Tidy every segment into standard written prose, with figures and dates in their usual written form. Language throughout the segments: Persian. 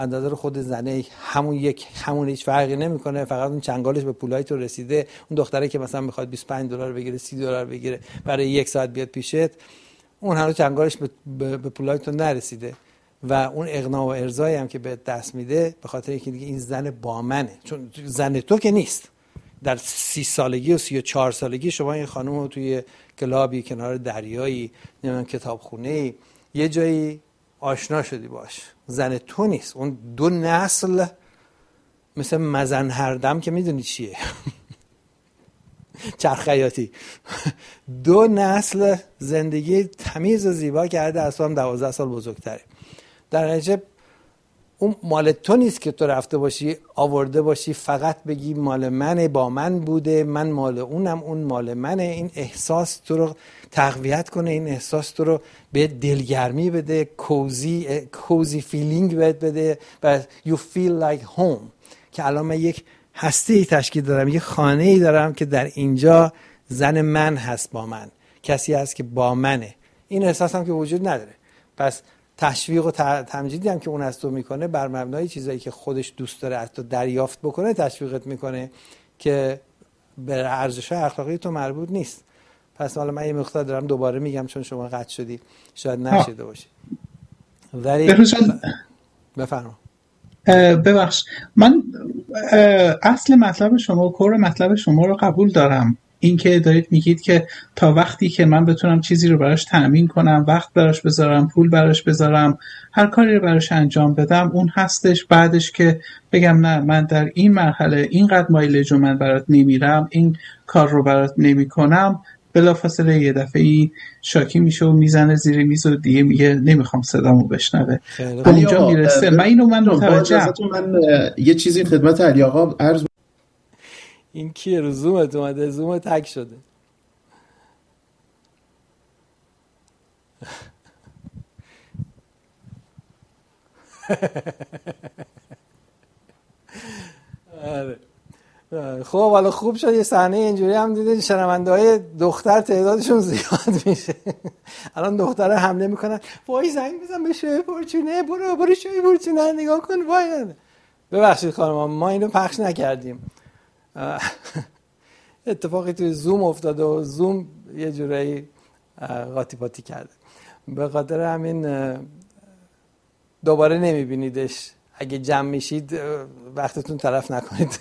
اندازه رو خود زنه همون هیچ فرقی نمیکنه، فقط اون چنگالش به پولای تو رسیده. اون دختره که مثلا میخواد 25 دلار بگیره، 30 دلار بگیره برای 1 ساعت بیاد پیشت، اون هنوز چنگالش به پولای تو نرسیده و اون اغنا و ارضایی هم که به دست میده به خاطر اینکه دیگه این زن با منه، چون زن تو که نیست. در 30 سالگی و 34 سالگی شما این خانم رو توی کلابی کنار دریایی، نمیدونم کتابخونه‌ای، یه جایی آشنا شدی باش، زن تو نیست. اون دو نسل مثل مزن هردم که میدونی چیه چرخیاتی دو نسل زندگی تمیز و زیبا کرده، از هم 12 سال بزرگتره. در نتیجه اون مال تو نیست که تو رفته باشی آورده باشی فقط بگی مال منه، با من بوده، من مال اونم، اون مال منه. این احساس تو رو تقویت کنه، این احساس تو رو به دلگرمی بده، کوزی فیلینگ بده و you feel like home، که الان من یک هستی تشکیل دارم، یک خانه‌ای دارم که در اینجا زن من هست، با من کسی هست که با منه. این احساس هم که وجود نداره. پس تشویق و تمجیدی هم که اون از تو میکنه بر مبنای چیزایی که خودش دوست داره از تو دریافت بکنه تشویقت میکنه که به ارزش‌های اخلاقی تو مربوط نیست. پس حالا من یه مقدار دارم دوباره میگم چون شما قطع شدی شاید نشیده باشی. ولی بفرما. ببخش، من اصل مطلب شما و کور مطلب شما رو قبول دارم. این که دارید میگید که تا وقتی که من بتونم چیزی رو براش تأمین کنم، وقت براش بذارم، پول براش بذارم، هر کاری رو براش انجام بدم، اون هستش. بعدش که بگم نه من در این مرحله اینقدر مایلج رو من برات نمیرم، این کار رو برات نمی کنم، بلافاصله یه دفعه‌ای شاکی میشه و میزنه زیر میز و دیگه میگه نمیخوام صدامو بشنوه. اونجا میرسه. من متوجهم. من یه چیزی خدمت علی آقا عرض. این کیه رو زومت اومده؟ زوم تک شده. خب حالا خوب شد یه صحنه اینجوری هم دیدید شنونده‌های دختر تعدادشون زیاد میشه. الان دخترها حمله میکنن، وای زنگ بزن به شوی پورچونه، برو شوی پورچونه نگاه کن. وای ببخشید خانم ما اینو پخش نکردیم. اتفاقی توی زوم افتاده و زوم یه جورایی قاطی پاتی کرده. به خاطر همین دوباره نمیبینیدش. اگه جمع میشید وقتتون تلف نکنید.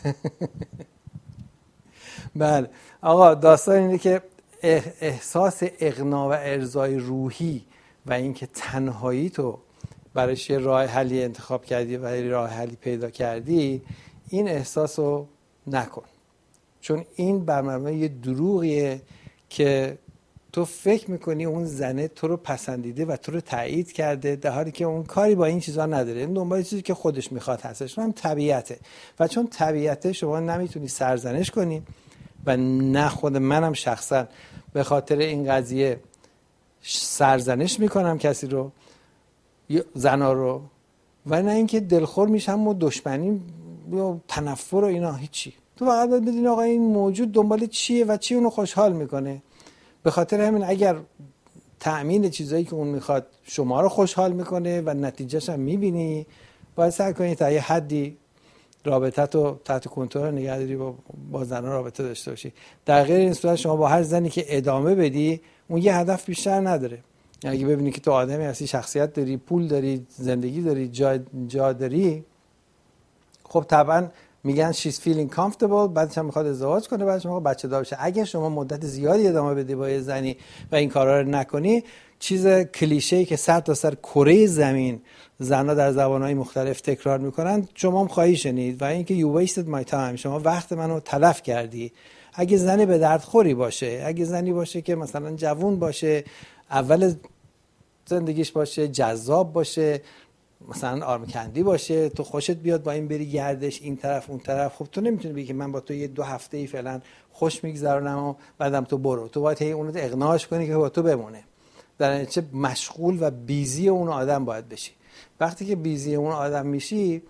بله آقا، داستان اینه که احساس اغنا و ارضای روحی و اینکه تنهایی تو برایش راه حلی انتخاب کردی و راه حلی پیدا کردی، این احساس رو نکن، چون این بر مبنای یه دروغیه که تو فکر میکنی اون زنه تو رو پسندیده و تو رو تایید کرده، در حالی که اون کاری با این چیزا نداره. این دنبال چیزی که خودش میخواد هستش، هم طبیعته. و چون طبیعته شما نمیتونی سرزنش کنی و نه خود منم شخصا به خاطر این قضیه سرزنش میکنم کسی رو، زنا رو، و نه اینکه دلخور میشم و دشمنی یا تنفر و اینا، هیچی. تو فقط باید بدونی آقا این موجود دنبال چیه و چی اونو خوشحال میکنه. به خاطر همین اگر تأمین چیزایی که اون میخواد شما رو خوشحال میکنه و نتیجهش هم میبینی، باید سعی کنی تا یه حدی رابطه تو تحت کنترل نگه داری، با زنان رابطه داشته باشی. در غیر این صورت شما با هر زنی که ادامه بدی اون یه هدف بیشتر نداره. اگه ببینی که تو آدمی هستی، شخصیت داری، پول داری، زندگی داری، جا داری، خب طبعا میگن she's feeling comfortable، بعدش هم میخواد ازدواج کنه، بعدش میخواد بچه دار بشه. اگه شما مدت زیادی ادامه بدی با یه زنی و این کارا رو نکنی، چیز کلیشه‌ای که سر تا سر کره زمین زنها در زبانهای مختلف تکرار میکنن شما هم خواهی شنید، و اینکه you wasted my time، شما وقت منو تلف کردی. اگه زنی به درد خوری باشه، اگه زنی باشه که مثلا جوون باشه، اول زندگیش باشه، جذاب باشه، مثلا آرمکندی باشه، تو خوشت بیاد با این بری گردش این طرف اون طرف، خب تو نمیتونی بگی که من با تو یه 2 هفته‌ای فعلا خوش میگذرونم و بعدم تو برو. تو باید اونو اقناعش کنی که با تو بمونه. در نتیجه مشغول و بیزی اون آدم باید بشی. وقتی که بیزی اون آدم میشی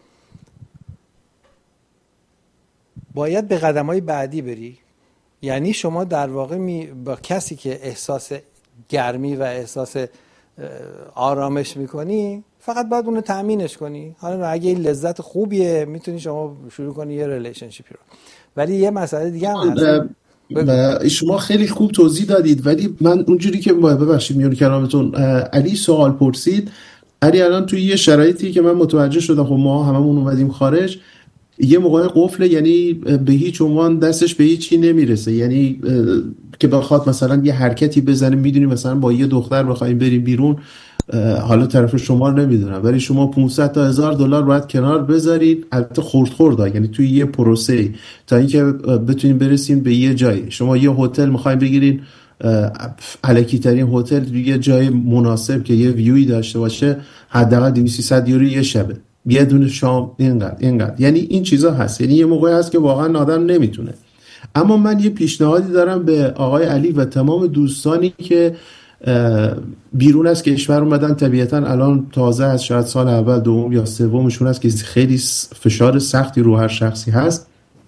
باید به قدم‌های بعدی بری. یعنی شما در واقع با کسی که احساس گرمی و احساس آرامش میکنی فقط باید اونو تأمینش کنی. حالا اگه این لذت خوبیه میتونی شما شروع کنی یه ریلیشنشیپی رو. ولی یه مسئله دیگه هم هست. شما خیلی خوب توضیح دادید، ولی من اونجوری که ببخشید میون کلامتون، علی سوال پرسید. علی الان توی یه شرایطی که من متوجه شدم، خب ما هممون اومدیم خارج، یه موقع قفله، یعنی به هیچ عنوان دستش به هیچی نمیرسه، یعنی که بخواد مثلا یه حرکتی بزنه، میدونی مثلا با یه دختر بخوایم بریم بیرون، حالا طرف شما رو نمیدونم، ولی شما 500 تا $1000 باید کنار بذارید، البته خرد یعنی توی یه پروسه تا اینکه بتونیم برسیم به یه جایی. شما یه هتل میخوایم بگیرین، الکی ترین هتل، یه جای مناسب که یه ویوی داشته باشه، حداقل 200-300 یورو یه شبه، یه دونه شام، اینقدر. یعنی این چیزا هست، یعنی یه موقعی هست که واقعا آدم نمیتونه. اما من یه پیشنهادی دارم به آقای علی و تمام دوستانی که بیرون از کشور اومدن، طبیعتا الان تازه از شاید سال اول دوم یا سومشون است که خیلی فشار سختی رو هر شخصی هست.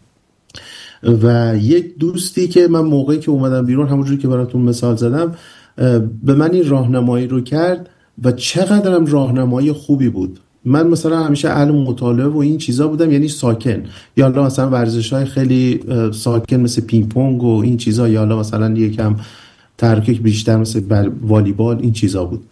و یک دوستی که من موقعی که اومدم بیرون، همونجوری که براتون مثال زدم، به من این راهنمایی رو کرد و چقدرم راهنمایی خوبی بود. من مثلا همیشه اهل مطالعه و این چیزا بودم، یعنی ساکن، یا حالا مثلا ورزش‌های خیلی ساکن مثل پینگ پونگ و این چیزا، یا حالا مثلا یکم ترکیک بیشتر مثل والیبال، این چیزا بود.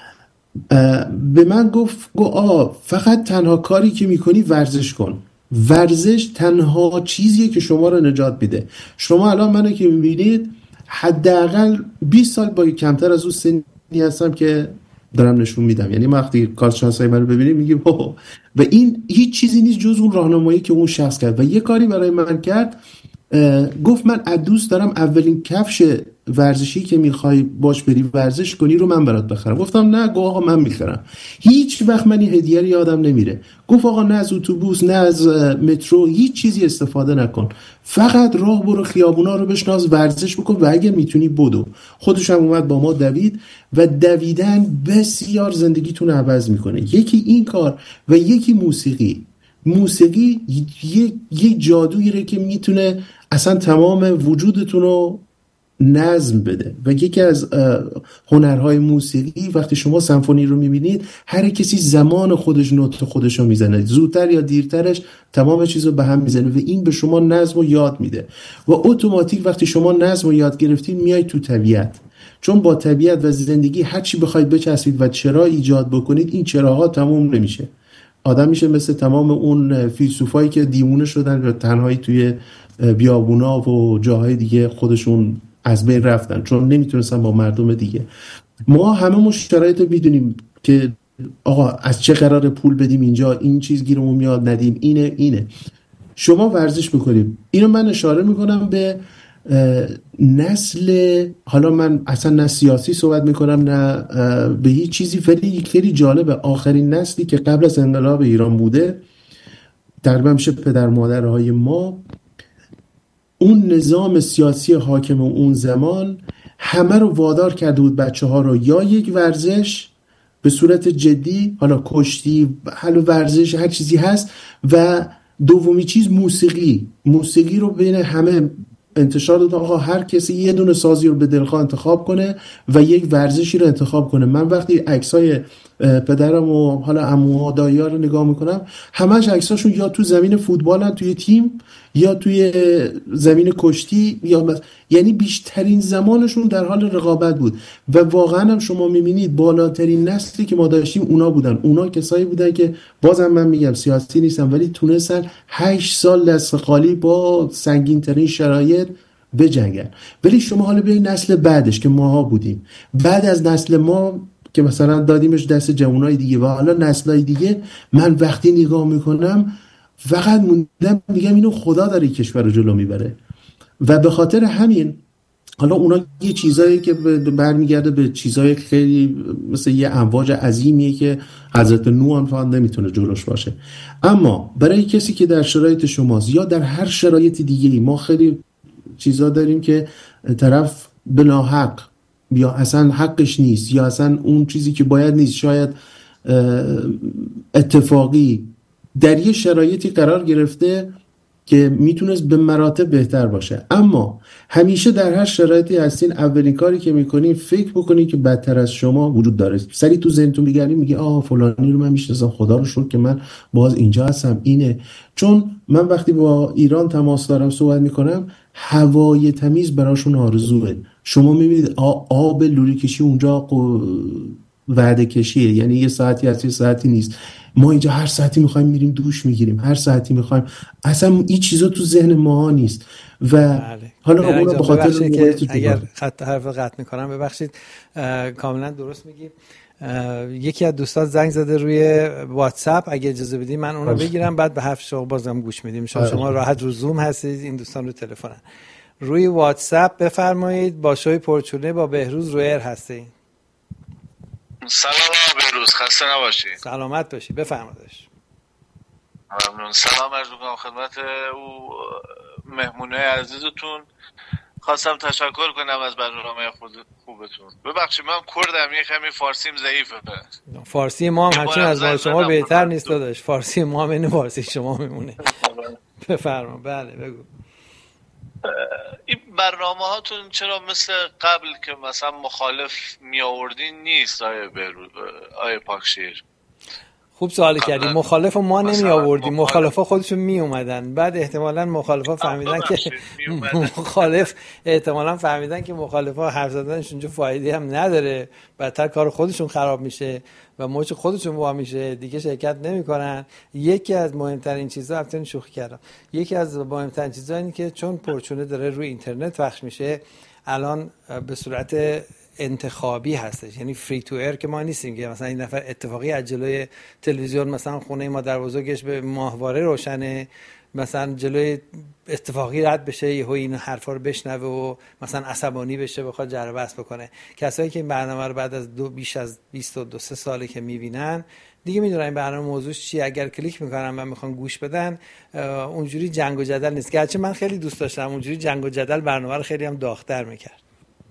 به من گفت فقط تنها کاری که میکنی ورزش کن. ورزش تنها چیزیه که شما رو نجات میده. شما الان منو که میبینید حداقل 20 سال با کمتر از اون سنی هستم که دارم نشون میدم، یعنی وقتی کارت شناسایی منو ببینید میگی و این هیچ چیزی نیست جز اون راهنمایی که اون شخص کرد. و یه کاری برای من کرد، گفت من دوست دارم اولین کفش ورزشی که میخوای باش بری ورزش کنی رو من برات بخرم. گفتم نه. گفت آقا من میخرم. هیچ وقت من این هدیه رو یادم نمیره. گفت آقا نه از اتوبوس نه از مترو هیچ چیزی استفاده نکن، فقط راه برو، خیابونا رو بشناس، ورزش بکن و اگر میتونی بدو. خودش هم اومد با ما دوید و دویدن بسیار زندگیتون عوض میکنه. یکی این کار و یکی موسیقی یک جادویی که میتونه اصلا تمام وجودتون رو نظم بده. و یکی از هنرهای موسیقی، وقتی شما سمفونی رو میبینید، هر کسی زمان خودش نوت خودش رو میزنه، زودتر یا دیرترش تمام چیز رو به هم میزنه و این به شما نظم رو یاد میده. و اتوماتیک وقتی شما نظم رو یاد گرفتید میای تو طبیعت، چون با طبیعت و زندگی هر چی بخواید بچسبید و چرا ایجاد بکنید، این چراها تموم نمیشه. آدم میشه مثل تمام اون فیلسوفایی که دیوونه شدن و تنهایی توی بیابونا و جاهای دیگه خودشون از بین رفتن چون نمیتونستن با مردم دیگه. ما همه شرایط میدونیم که آقا از چه قرار پول بدیم اینجا، این چیز گیرمون میاد ندیم، اینه. شما ورزش میکنیم. اینو من اشاره میکنم به نسل، حالا من اصلا نه سیاسی صحبت میکنم نه به هیچ چیزی، خیلی جالبه. آخرین نسلی که قبل از انقلاب ایران بوده، تقریبا میشه پدر مادرهای ما، اون نظام سیاسی حاکم اون زمان همه رو وادار کرده بود بچه ها رو یا یک ورزش به صورت جدی، حالا کشتی، حالا ورزش هر چیزی هست، و دومی چیز موسیقی رو بین همه انتشار داد. آقا هر کسی یه دونه سازی رو به دلخواه انتخاب کنه و یک ورزشی رو انتخاب کنه. من وقتی عکسای پدرم و حالا عموها دایی‌ها رو نگاه میکنم، همش عکساشون یا تو زمین فوتبالن توی تیم یا توی زمین کشتی، یعنی بیشترین زمانشون در حال رقابت بود. و واقعا هم شما میبینید بالاترین نسلی که ما داشتیم اونا بودن. اونا کسایی بودن که بازم من میگم سیاسی نیستم ولی تونستن 8 سال دست خالی با سنگین ترین شرایط بجنگن. ولی شما حالا بیاین نسل بعدش که ماها بودیم، بعد از نسل ما که مثلا دادیمش دست جوانای دیگه و حالا نسلای دیگه، من وقتی نگاه میکنم فقط موندم میگم اینو خدا داره کشور رو جلو میبره. و به خاطر همین حالا اونا یه چیزایی که برمیگرده به چیزای خیلی مثل یه امواج عظیمیه که حضرت نوح هم فقط نمیتونه جلوش باشه. اما برای کسی که در شرایط شماست یا در هر شرایط دیگه‌ای، ما خیلی چیزا داریم که طرف بناحق یا اصلا حقش نیست یا اصلا اون چیزی که باید نیست، شاید اتفاقی در یه شرایطی قرار گرفته که میتونست به مراتب بهتر باشه. اما همیشه در هر شرایطی هستین، اولین کاری که میکنین فکر بکنین که بدتر از شما وجود داره. سری تو ذهنتون میگردین میگی فلانی رو من میشناسم، خدا رو شکر که من باز اینجا هستم. اینه چون من وقتی با ایران تماس دارم صحبت میکنم، هوای تمیز براشون آرزوه. شما میبینید آب لوله کشی اونجا وعده کشیه، یعنی یه ساعتی هست یه ساعتی نیست. ما اینجا هر ساعتی میخوایم میریم دوش میگیریم، هر ساعتی میخوایم، اصلا این چیزا تو ذهن ما نیست. و بله. حالا اون به خاطر که اگر خط حرف قطع میکنم ببخشید، کاملا درست میگید. یکی از دوستان زنگ زده روی واتساپ، اگه اجازه بدید من اون رو بگیرم بعد به حرف شما بازم گوش میدیم. شما راحت رو زوم هستید، این دوستان رو تلفنن. روی واتساپ بفرمایید. با شوی پرچونه با بهروز روی ایر هستید. سلام بهروز، خسته نباشید. سلامت باشی، بفرمایید. ممنون. سلام عرض می‌کنم خدمت او مهمونه عزیزتون. خواستم تشکر کنم از برنامه خوبتون. ببخشید من کردم، یه کمی فارسیم ضعیفه. فارسی ما هم همچنین از ما شما بهتر نیست داداش. فارسی ما هم این فارسی شما میمونه. بفرما. بله بگو. این برنامه هاتون چرا مثل قبل که مثلا مخالف می آوردین نیست آیه پاکشیر؟ خوب سوال کردی. مخالف ما نمی آوردیم، مخالفا خودشون می اومدن. بعد احتمالاً مخالفا فهمیدن که مخالفا حرف زدنشون جو فایده هم نداره، بدتر کار خودشون خراب میشه و موج خودشون وا میشه، دیگه شرکت نمیکنن. یکی از مهمترین چیزا، البته شوخی کردم، یکی از مهمترین چیزا اینه که چون پرچونه داره روی اینترنت پخش میشه، الان به صورت انتخابی هستش، یعنی فری تو ایر که ما نیستیم که مثلا این نفر اتفاقی از جلوی تلویزیون، مثلا خونه ما در بزرگش به ماهواره روشنه، مثلا جلوی اتفاقی رد بشه، یهو این حرفا رو بشنوه و مثلا عصبانی بشه بخواد جر بحث بکنه. کسایی که این برنامه رو بعد از بیش از 22 ساله که میبینن دیگه میدونن این برنامه موضوعش چیه. اگر کلیک میکنن و میخوان گوش بدن، اونجوری جنگ و جدل نیست. گرچه من خیلی دوست داشتم اونجوری جنگ و جدل برنامه رو خیلی هم داغ‌تر میکرد.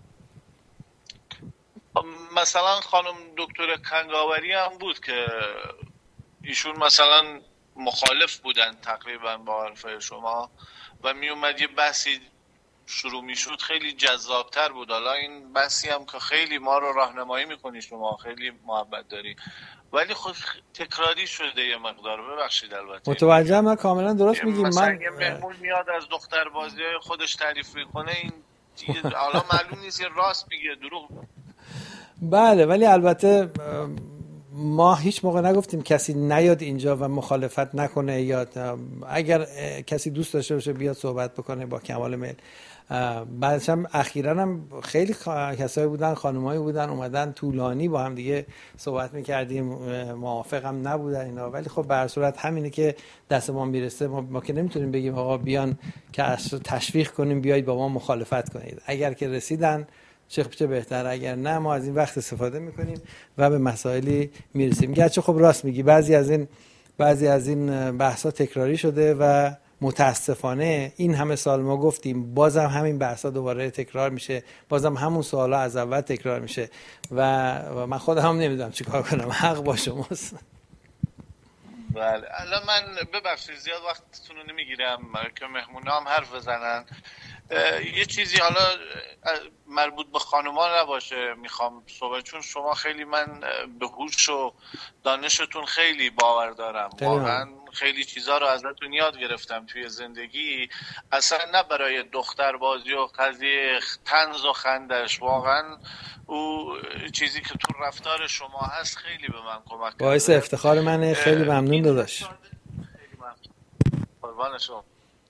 مثلا خانم دکتر کنگاوری هم بود که ایشون مثلا مخالف بودن تقریبا با حرف شما و می اومد یه بحثی شروع میشد، خیلی جذابتر بود. حالا این بحثی هم که خیلی ما رو راهنمایی میکنی، شما خیلی محبت داری، ولی خود تکراری شده یه مقدار. ببخشید البته متوجهم، من کاملا درست میگیم. من یه مهمون میاد از دختر بازی‌های خودش تعریف میکنه، این حالا معلوم نیست یه راست میگه دروغ. بله، ولی البته ما هیچ موقع نگفتیم کسی نیاد اینجا و مخالفت نکنه، یا اگر کسی دوست داشته باشه بیاد صحبت بکنه با کمال میل. بعدش هم اخیراً هم خیلی کسایی بودن، خانمایی بودن اومدن طولانی با هم دیگه صحبت میکردیم، موافق هم نبودن اینا، ولی خب به هر صورت همینه که دست ما میرسه. ما که نمیتونیم بگیم آقا بیان که تشویق کنیم بیایید با ما مخالفت کنید. اگر که رسیدن چه بهتر، اگر نه ما از این وقت استفاده میکنیم و به مسائلی میرسیم. گرچه خب راست میگی بعضی از این بحثا تکراری شده و متاسفانه این همه سال ما گفتیم، بازم همین بحثا دوباره تکرار میشه، بازم همون سوالا از اول تکرار میشه و من خودم هم نمیدونم چیکار کنم. حق با شماست. بله الان من ببخشید زیاد وقتتون رو نمیگیرم که مهمونا هم حرف بزنن. یه چیزی حالا مربوط به خانوما نباشه میخوام صحبت، چون شما خیلی، من به هوش و دانشتون خیلی باور دارم، واقعا خیلی چیزا رو ازتون یاد گرفتم توی زندگی، اصلا نه برای دختر بازی و قضیه طنز و خندش، واقعا او چیزی که تو رفتار شما هست خیلی به من کمک کرده. باعث افتخار منه. خیلی ممنون داداش. خیلی ممنون. قربان شما.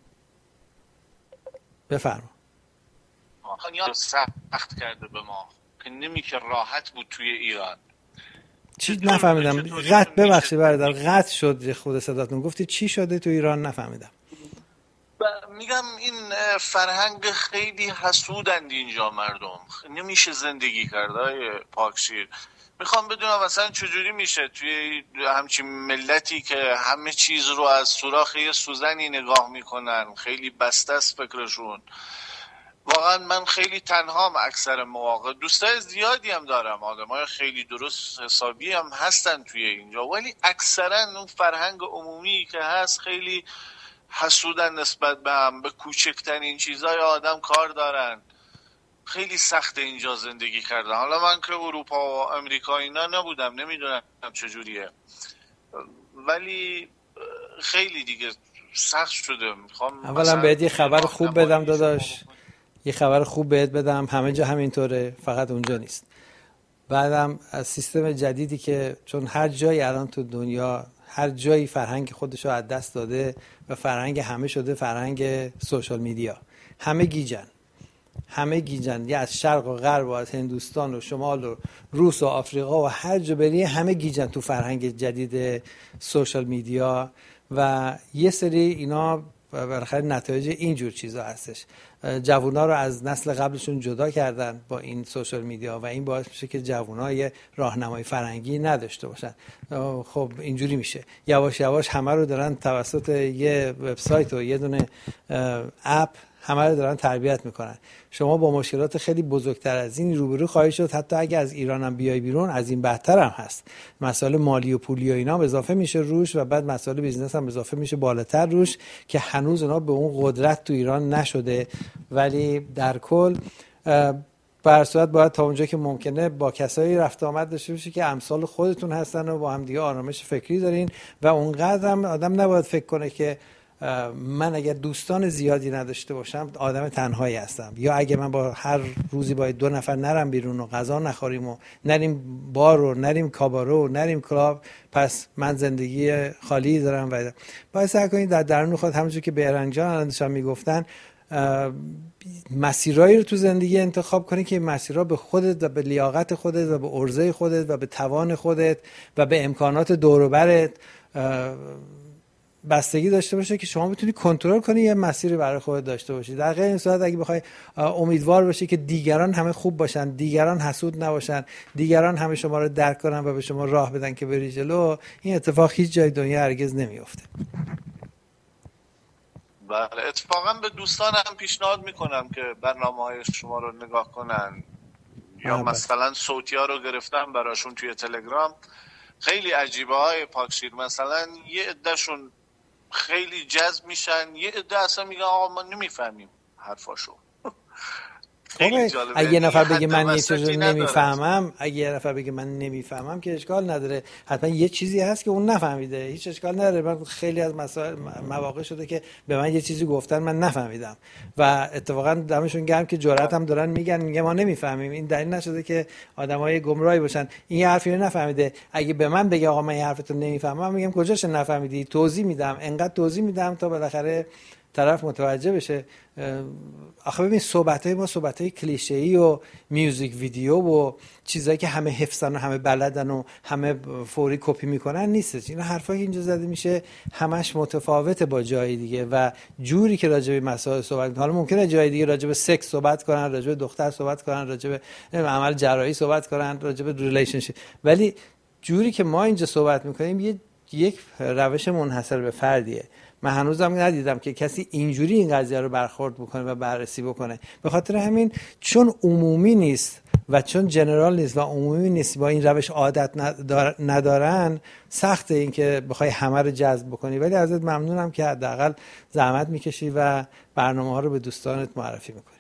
بفرما. خانیان سخت کرده به ما که نمیشه راحت بود توی ایران. چی نفهمیدم؟ ببخشید برادر، قطع شد خود صداتون. گفتی چی شده تو ایران؟ نفهمیدم. میگم این فرهنگ خیلی حسودند اینجا مردم، نمیشه زندگی کرد های پاکشیر. میخوام بدونم مثلا چجوری میشه توی همچین ملتی که همه چیز رو از سوراخ یه سوزنی نگاه میکنن، خیلی بسته است فکرشون. واقعا من خیلی تنهام اکثر مواقع، دوستای زیادی هم دارم، آدمای خیلی درست حسابی هم هستن توی اینجا، ولی اکثرا اون فرهنگ عمومی که هست خیلی حسودن نسبت به هم، به کوچکترین چیزای آدم کار دارن. خیلی سخت اینجا زندگی کردن. حالا من که اروپا و امریکا اینا نبودم، نمیدونم چجوریه، ولی خیلی دیگه سخت شده. میخوام اولا بهت یه خبر خوب بدم داداش، یه خبر خوب بهت بدم، همه جا همینطوره، فقط اونجا نیست. بعدم از سیستم جدیدی که چون هر جایی الان تو دنیا، هر جایی فرهنگ خودش رو از دست داده و فرهنگ همه شده فرهنگ سوشال میدیا. همه گیجن، یه از شرق و غرب و از هندوستان و شمال و روس و آفریقا و هر جا بری همه گیجن تو فرهنگ جدید سوشال میدیا و یه سری اینا بالاخره نتایج اینجور چیزا هستش. جوونا رو از نسل قبلشون جدا کردن با این سوشال میدیا و این باعث میشه که جوونا یه راهنمای فرهنگی نداشته باشن. خب اینجوری میشه یواش یواش همه رو دارن توسط یه وبسایت و یه دونه اپ همه رو دارن تربیت میکنن. شما با مشکلات خیلی بزرگتر از این روبرو خواهید شد. حتی اگه از ایران هم بیای بیرون از این بدتر هم هست. مسائل مالی و پولی و اینا هم اضافه میشه روش و بعد مسائل بیزنس هم اضافه میشه بالاتر روش که هنوز اونا به اون قدرت تو ایران نشده. ولی در کل به هر صورت باید تا اونجا که ممکنه با کسایی رفت آمد داشته باشی که امثال خودتون هستن و با هم دیگه آرامش فکری دارین و اونقدر هم آدم نباید فکر کنه که من اگر دوستان زیادی نداشته باشم آدم تنهایی هستم، یا اگه من با هر روزی باید 2 نفر نرم بیرون و غذا نخوریم و نریم بار و نریم کابارو و نریم کلاب پس من زندگی خالی دارم. و باید سعی کنید در درون خود همونجور که بیرنگ جان الان میگفتن مسیرایی رو تو زندگی انتخاب کنی که مسیرها به خودت و به لیاقت خودت و به عرضه خودت و به توان خودت و به امکانات دور و برت بستگی داشته باشه که شما بتونی کنترل کنی یه مسیری برای خودت داشته باشی. در غیر این صورت اگه بخوای امیدوار باشی که دیگران همه خوب باشن، دیگران حسود نباشن، دیگران همه شما رو درک کنن و به شما راه بدن که بری جلو، این اتفاق هیچ جای دنیا هرگز نمیفته. بله، اتفاقا به دوستانم پیشنهاد میکنم که برنامه‌های شما رو نگاه کنن یا مثلا صوتی‌ها رو گرفتم براشون توی تلگرام. خیلی عجیبه های پاکشیر، مثلا یه عده‌شون خیلی جذب میشن، یه عده اصلا میگن آقا ما نمیفهمیم حرفاشو. اگه یه نفر بگه من یه چیزی نمیفهمم، اگه یه نفر بگه من نمیفهمم که اشکال نداره، حتما یه چیزی هست که اون نفهمیده، هیچ اشکال نداره. من خیلی از مسائل مواقع شده که به من یه چیزی گفتن من نفهمیدم و اتفاقا دمشون گرم که جرأت هم دارن میگن ما نمیفهمیم. این دلیل نشده که آدمای گمراهی باشن. این حرفی رو نفهمیده، اگه به من بگه آقا من این حرفتو نمیفهمم، میگم کجاش نفهمیدی؟ توضیح میدم، انقدر توضیح میدم تا بالاخره طرف متوجه بشه. آخه ببین صحبت‌های ما صحبت‌های کلیشه‌ای و میوزیک ویدیو و چیزایی که همه حفظن و همه بلدن و همه فوری کپی میکنن نیست. این حرفایی که اینجا زده میشه همش متفاوته با جای دیگه و جوری که راجع به مسائل صحبت می‌کنن. حالا ممکنه جای دیگه راجع به سکس صحبت کنن، راجع به دختر صحبت کنن، راجع به عمل جراحی صحبت کنن، راجع به ریلیشنشیپ، ولی جوری که ما اینجا صحبت می‌کنیم یک روش منحصر به فردیه. من هنوزم ندیدم که کسی اینجوری این قضیه رو برخورد بکنه و بررسی بکنه. به خاطر همین چون عمومی نیست و چون جنرال نیست و عمومی نیست، با این روش عادت ندارن، سخته این که بخوای همه رو جذب بکنی. ولی ازت ممنونم که حداقل زحمت میکشی و برنامه ها رو به دوستانت معرفی میکنی.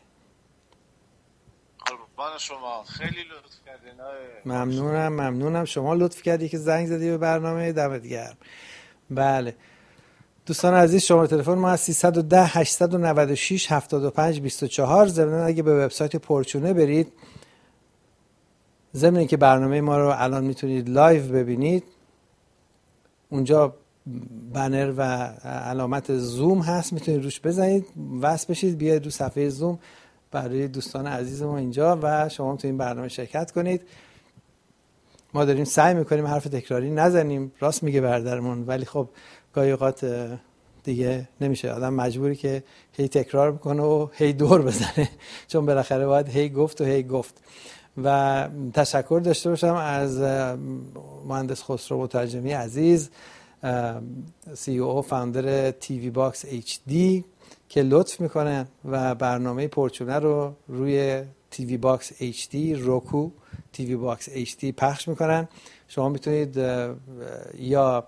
قربان شما، خیلی لطف کردین. ممنونم. شما لطف کردی که زنگ زدی به برنامه. دمت گرم. بله دوستان عزیز، شماره تلفن ما از 310 896 75 24. ضمن اگه به وبسایت پورچونه برید، ضمن که برنامه ما رو الان میتونید لایو ببینید، اونجا بنر و علامت زوم هست، میتونید روش بزنید، وصل بشید، بیاید رو صفحه زوم برای دوستان عزیز ما اینجا و شما تو این برنامه شرکت کنید. ما داریم سعی میکنیم حرف تکراری نزنیم، راست میگه برادرمون، ولی خب گاهی اوقات دیگه نمیشه، آدم مجبوری که هی تکرار بکنه و هی دور بزنه چون بالاخره باید هی گفت. و تشکر داشته باشم از مهندس خسرو مترجمی عزیز، CEO فاوندر تیوی باکس HD که لطف میکنه و برنامه پورچونه رو روی تیوی باکس HD، روکو تیوی باکس HD پخش میکنن. شما میتونید یا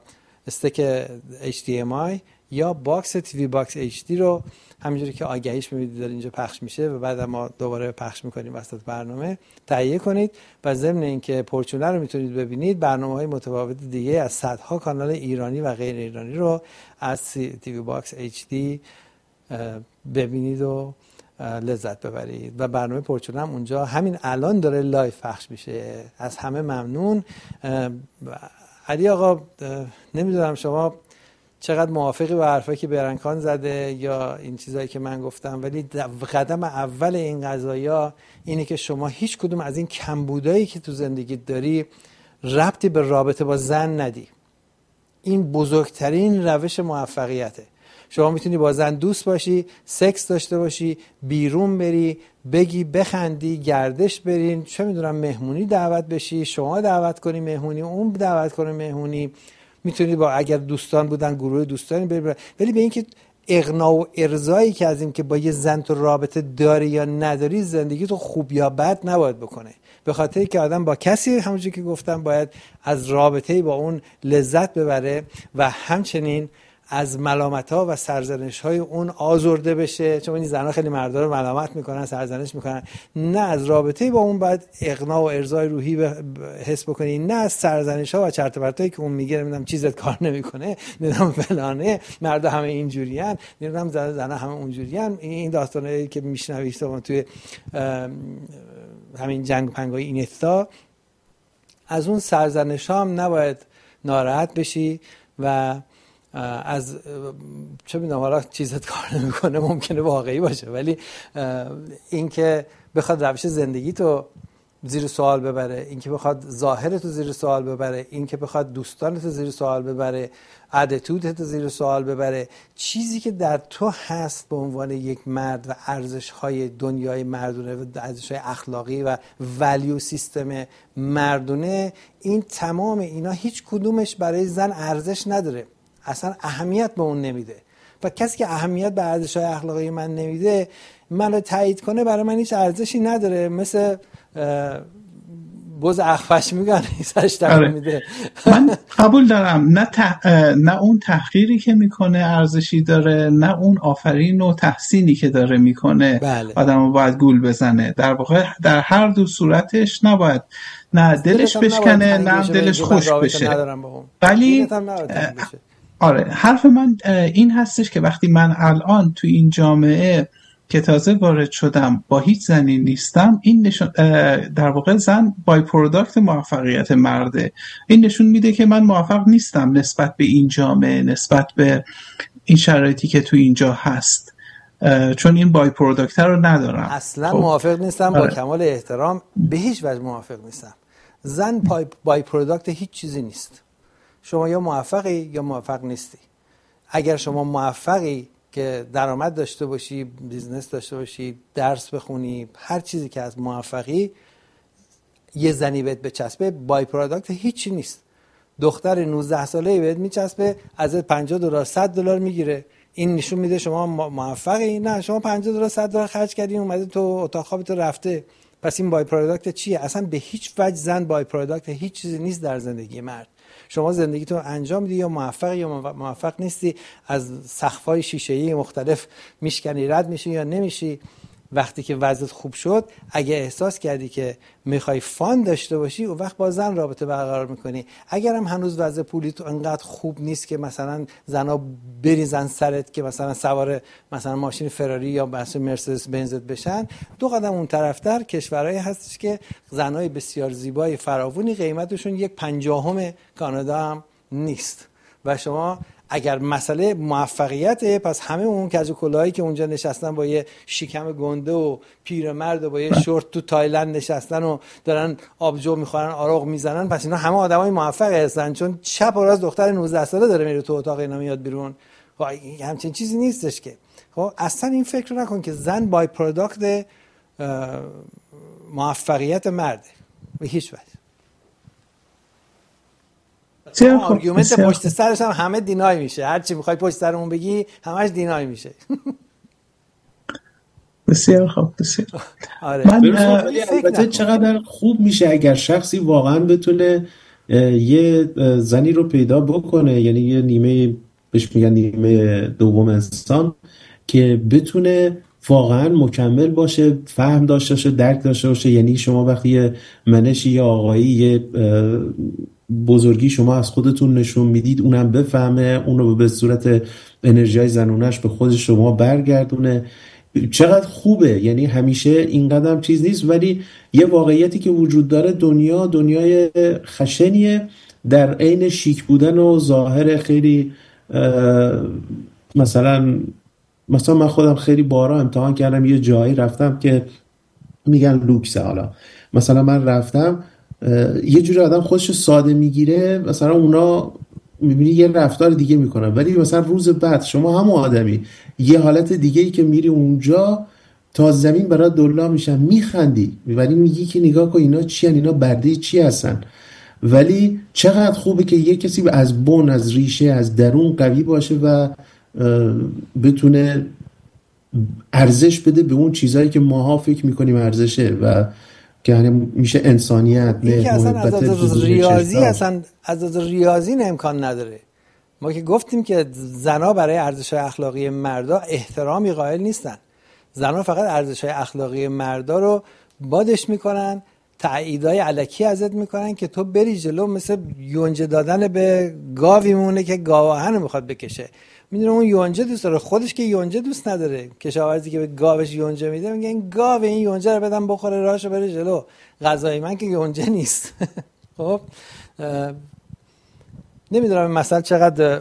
استک HDMI یا باکس تیوی باکس HD رو همینجوری که آگهیش می‌بینید داره اینجا پخش میشه و بعد ما دوباره پخش می‌کنیم وسط برنامه تهیه کنید و ضمن اینکه پرچونه رو میتونید ببینید، برنامه‌های متفاوت دیگه از صدها کانال ایرانی و غیر ایرانی رو از تیوی باکس HD ببینید و لذت ببرید و برنامه پرچونه هم اونجا همین الان داره لایو پخش میشه. از همه ممنون. علی آقا نمیدونم شما چقدر موافقی با حرفایی که برنکان زده یا این چیزایی که من گفتم، ولی قدم اول این قضایا اینه که شما هیچ کدوم از این کمبودایی که تو زندگیت داری ربطی به رابطه با زن ندی. این بزرگترین روش موفقیته. شما میتونی با زن دوست باشی، سکس داشته باشی، بیرون بری، بگی بخندی، گردش برین، چه میدونم مهمونی دعوت بشی، شما دعوت کنی مهمونی، اون دعوت کنه مهمونی، میتونی با اگر دوستان بودن گروه دوستانی بری، ولی به اینکه اغنا و ارضایی که از این که با یه زن تو رابطه داری یا نداری زندگی تو خوب یا بد نباید بکنه. به خاطر که آدم با کسی همونجوری که گفتم باید از رابطه با اون لذت ببره و همچنین از ملامت‌ها و سرزنش‌های اون آزرده بشه، چون این زن‌ها خیلی مردا رو ملامت میکنن، سرزنش میکنن. نه از رابطه با اون باید اغنا و ارضای روحی حس بکنی، نه از سرزنش‌ها و چرت و پرتایی که اون میگه نمیدونم چیزت کار نمیکنه، نمیدونم فلانه، مردا همه اینجوریان، نمیدونم زن‌ها همه اونجوریان. این داستانایی که میشنوید تو توی همین جنگ پنگای اینستا، از اون سرزنش‌ها هم نباید ناراحت بشی و از چه میدونم حالا چیزت کار نمیکنه ممکنه واقعی باشه، ولی اینکه بخواد روش زندگی تو زیر سوال ببره، اینکه بخواد ظاهرت رو زیر سوال ببره، اینکه بخواد دوستانت رو زیر سوال ببره، اتیتودت رو زیر سوال ببره، چیزی که در تو هست به عنوان یک مرد و ارزش‌های دنیای مردونه و ارزش‌های اخلاقی و ولیو سیستم مردونه، این تمام اینا هیچ کدومش برای زن ارزش نداره، اصلا اهمیت به اون نمیده. و کسی که اهمیت به ارزش‌های اخلاقی من نمیده، منو تایید کنه برای من هیچ ارزشی نداره. مثل بز اخفش میگن سرش تکون میده. من قبول دارم نه اون تحقیری که میکنه ارزشی داره، نه اون آفرین و تحسینی که داره میکنه بله. آدمو باید گول بزنه. در واقع در هر دو صورتش نباید نه دلش بشکنه نه دلش خوش بشه. ولی آره حرف من این هستش که وقتی من الان تو این جامعه که تازه وارد شدم با هیچ زنی نیستم، این نشون در واقع زن بای پروداکت موفقیت مرده. این نشون میده که من موفق نیستم نسبت به این جامعه، نسبت به این شرایطی که تو اینجا هست، چون این بای پروداکت رو ندارم. اصلا موافق نیستم. با کمال احترام به هیچ وجه موافق نیستم. زن بای پروداکت هیچ چیزی نیست. شما یا موفقی یا موفق نیستی. اگر شما موفقی که درآمد داشته باشی، بیزنس داشته باشی، درس بخونی، هر چیزی که از موفقی یه زنی بهت بچسبه، بای پروداکت هیچی نیست. دختر 19 ساله‌ای بهت میچسبه، ازت $50 $100 میگیره، این نشون میده شما موفقی؟ نه، شما $50 $100 خرج کردین اومده تو اتاق خوابت رفته. پس این بای پروداکت چیه؟ اصلا به هیچ وجه زن بای پروداکت هیچ چیزی نیست در زندگی مرد. شما زندگیتو انجام میدی، یا موفقی یا موفق نیستی، از سقف‌های شیشه‌ای مختلف میشکنی، رد میشی یا نمیشی. وقتی که وضعیت خوب شد، اگه احساس کردی که میخوای فان داشته باشی، اون وقت با زن رابطه برقرار میکنی. اگر هم هنوز وضع پولی تو انقدر خوب نیست که مثلا زنا بریزن سرت که مثلا سوار مثلا ماشین فراری یا مرسدس بنزت بشن، 2 قدم اون طرفتر کشورهایی هستش که زنای بسیار زیبای فراوونی قیمتشون 1/50 کانادا هم نیست. و شما اگر مسئله موفقیته، پس همه اون کج و کلاهایی که اونجا نشستن با یه شکم گنده و پیرمرد و با یه شورت تو تایلند نشستن و دارن آبجو میخورن، آروغ میزنن، پس اینا همه آدمای موفقی هستن، چون چپ و راست دختر 19 ساله داره میره تو اتاق اینا میاد بیرون. همچین چیزی نیستش که. خب اصلا این فکر رو نکن که زن بای پروداکت موفقیت مرده به هیچ وجه. آرگومنت پشت سرش هم همه دینای میشه. هر چی میخوای پشت سرمون بگی همش دینای میشه. بسیار خوب، بسیار. آره. البته چقدر خوب میشه اگر شخصی واقعا بتونه یه زنی رو پیدا بکنه، یعنی یه نیمه، بهش میگن نیمه دوم انسان، که بتونه واقعا مکمل باشه، فهم داشته باشه، درک داشته باشه. یعنی شما وقتی یه منشی یا آقایی یه بزرگی شما از خودتون نشون میدید، اونم بفهمه، اونو به صورت انرژی زنونش به خود شما برگردونه. چقدر خوبه. یعنی همیشه این قدم چیز نیست، ولی یه واقعیتی که وجود داره، دنیای خشنیه در عین شیک بودن و ظاهر خیلی مثلا من خودم خیلی بارا امتحان کردم، یه جایی رفتم که میگن لوکسه. حالا مثلا من رفتم یه جوری آدم خودش ساده میگیره، مثلا اونا میبینی یه رفتار دیگه میکنن، ولی مثلا روز بعد شما هم آدمی یه حالت دیگه ای که میری اونجا، تا زمین برات دلا میشن، میخندی، ولی میگی که نگاه کن اینا چی هن، اینا برده چی هستن. ولی چقدر خوبه که یه کسی از بن، از ریشه، از درون قوی باشه و بتونه ارزش بده به اون چیزایی که ماها فکر میکنیم ارزشه و که میشه انسانیت. این که اصلا از ریاضی از ریاضی امکان نداره. ما که گفتیم که زنا برای ارزش‌های اخلاقی مردا احترامی قائل نیستن. زنا فقط ارزش‌های اخلاقی مردا رو بادش میکنن، تاییدای الکی ازت میکنن که تو بری جلو، مثل یونجه دادن به گاوی مونه که گاواهن رو میخواد بکشه. میدونه اون یونجه دوست داره، خودش که یونجه دوست نداره. کشاورزی که به گاوش یونجه میده میگه این گاو این یونجه رو بدم بخوره راهشو بره جلو، غذای من که یونجه نیست. خب نمیدونم این مسئله چقدر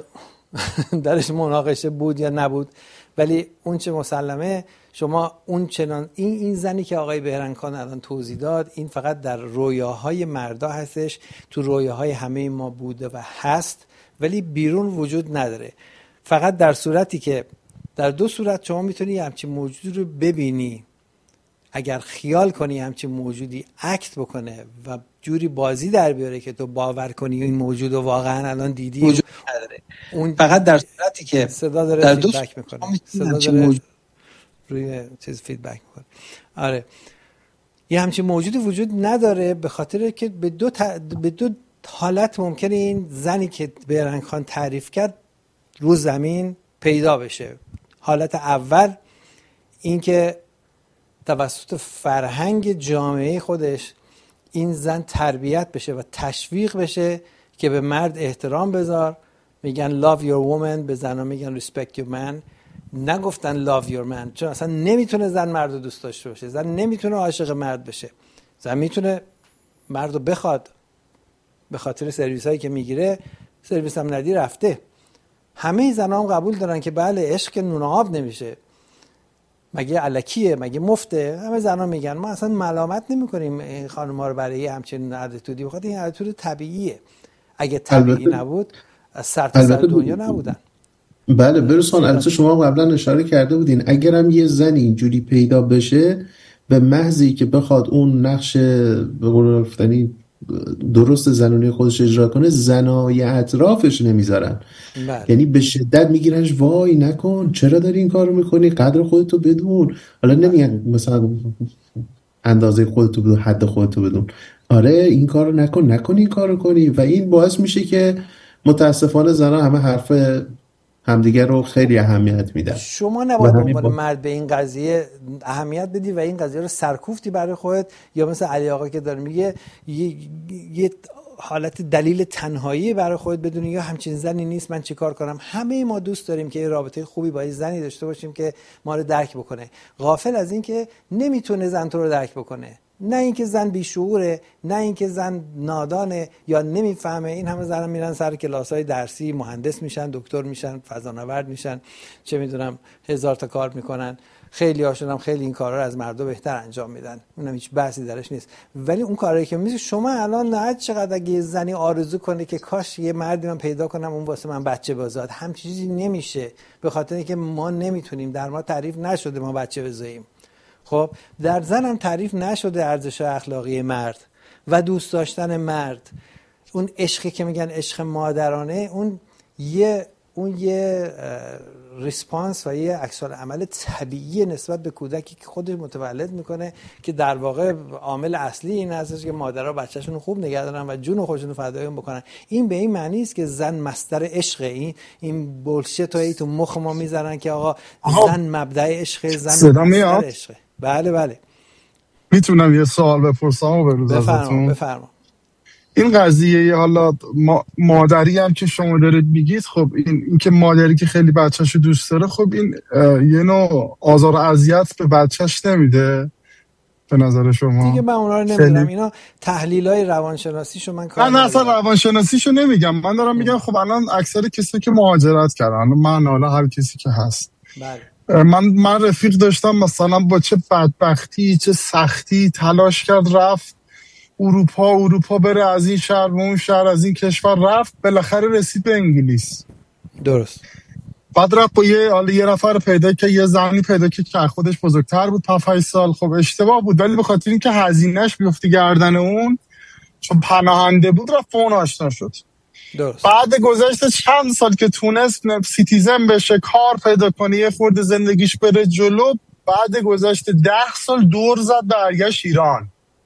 درش مناقشه بود یا نبود، ولی اون چه مسلمه، شما اون چنان این زنی که آقای بهرنگخان الان توضیح داد، این فقط در رویاهای مردا هستش، تو رویاهای همه ما بوده و هست، ولی بیرون وجود نداره. فقط در صورتی که در دو صورت شما میتونی همچین موجودی رو ببینی، اگر خیال کنی همچین موجودی اکت بکنه و جوری بازی در بیاره که تو باور کنی این موجود رو واقعا الان دیدی، وجود نداره. اون فقط در صورتی که صدا داره در فیدبک میکنه، صدا داره روی چیز فیدبک میکنه. آره، یه همچین موجودی وجود نداره، به خاطر که به دو حالت ممکنه این زنی که بهرنگخان تعریف کرد رو زمین پیدا بشه. حالت اول این که توسط فرهنگ جامعه خودش این زن تربیت بشه و تشویق بشه که به مرد احترام بذار. میگن love your woman، به زنها میگن respect your man. نگفتن love your man، چون اصلا نمیتونه زن مرد رو دوست داشته باشه، زن نمیتونه عاشق مرد بشه. زن میتونه مرد رو بخواد، به خاطر سرویس هایی که میگیره، سرویس هم ندی رفته. همه زنها هم قبول دارن که بله عشق نون آب نمیشه، مگه الکیه، مگه مفته. همه زنها میگن. ما اصلا ملامت نمیکنیم این خانم‌ها رو برای همچین اتیتودی، بخاطر این اتیتود طبیعیه. اگه طبیعی نبود از سر تا سر دنیا نبودن. بله برسان، البته شما قبلا اشاره کرده بودین اگرم یه زن اینجوری پیدا بشه، به محضی که بخواد اون نقش به قول گفتنی درست زنونی خودش اجرا کنه، زنای اطرافش نمیذارن. یعنی به شدت میگیرنش، وای نکن، چرا داری این کارو میکنی، قدر خودتو بدون. حالا نمیگن مثلا اندازه خودتو بدون، حد خودتو بدون، آره این کارو نکن این کارو کنی. و این باعث میشه که متاسفانه زنها همه حرف همدیگه رو خیلی اهمیت میدن. شما نباید عنوان مرد به این قضیه اهمیت بدی و این قضیه رو سرکوفتی برای خودت، یا مثل علی آقا که داره میگه یه حالت دلیل تنهایی برای خودت بدونی یا همچین زنی نیست، من چیکار کنم. همه ما دوست داریم که یه رابطه خوبی با یه زنی داشته باشیم که ما رو درک بکنه، غافل از این که نمیتونه زن تو رو درک بکنه. نه اینکه زن بیشعوره، نه اینکه زن نادانه یا نمیفهمه. این همه زنان میرن سر کلاس‌های درسی، مهندس میشن، دکتر میشن، فضانورد میشن، چه میدونم 1000 تا کار میکنن. خیلی هاشون هم خیلی این کارا رو از مردا بهتر انجام میدن، اونم هیچ بحثی درش نیست. ولی اون کاری که میشه، شما الان نه چقدر اگه یه زنی آرزو کنه که کاش یه مردی من پیدا کنم اون واسه من بچه بزاد، هم چیزی نمیشه، به خاطر اینکه ما نمیتونیم، در ما تعریف نشده ما بچه بزاییم. خب در زن هم تعریف نشده ارزش اخلاقی مرد و دوست داشتن مرد. اون عشقی که میگن عشق مادرانه، اون یه اون یه ریسپانس و یه عکس‌العمل طبیعی نسبت به کودکی که خودش متولد میکنه که در واقع عامل اصلی این هستش که مادرها بچه‌شون خوب نگه دارن و جون خودشون فدای اون بکنن. این به این معنی است که زن مصدر عشق. این بولشیت رو تو مخ ما میذارن که آقا زن مبدأ عشق، زن مصدر عشق. بله میتونم یه سوال بپرسم و بروز ازتون؟ بفرما. این قضیه حالا مادری هم که شما دارید میگید، خب این که مادری که خیلی بچه‌شو دوست داره، خب این یه نوع آزار و اذیت به بچه‌ش نمیده به نظر شما؟ دیگه من اونا رو نمیدونم، اینا تحلیلای روانشناسیشو من کار من اصلا روانشناسیشو نمیگم، من دارم میگم خب الان اکثر کسی که مهاجرت کردن، من حالا هر کسی که هست، بله. من رفیق داشتم مثلا با چه بدبختی چه سختی تلاش کرد رفت اروپا بره، از این شهر به اون شهر، از این کشور رفت، بالاخره رسید به انگلیس. درست. بعد رفت با یه نفر پیدا که یه زنی پیدا که خودش بزرگتر بود 5 سال. خب اشتباه بود، ولی به خاطر اینکه هزینه‌اش بیفته گردن اون، چون پناهنده بود، رفت اون آشنا شد. درست. بعد گذشته چند سال که تونست سیتیزن بشه، کار پیدا کنه، یه خورده زندگیش بره جلو، بعد گذشته 10 سال دور زد برگشت ایران.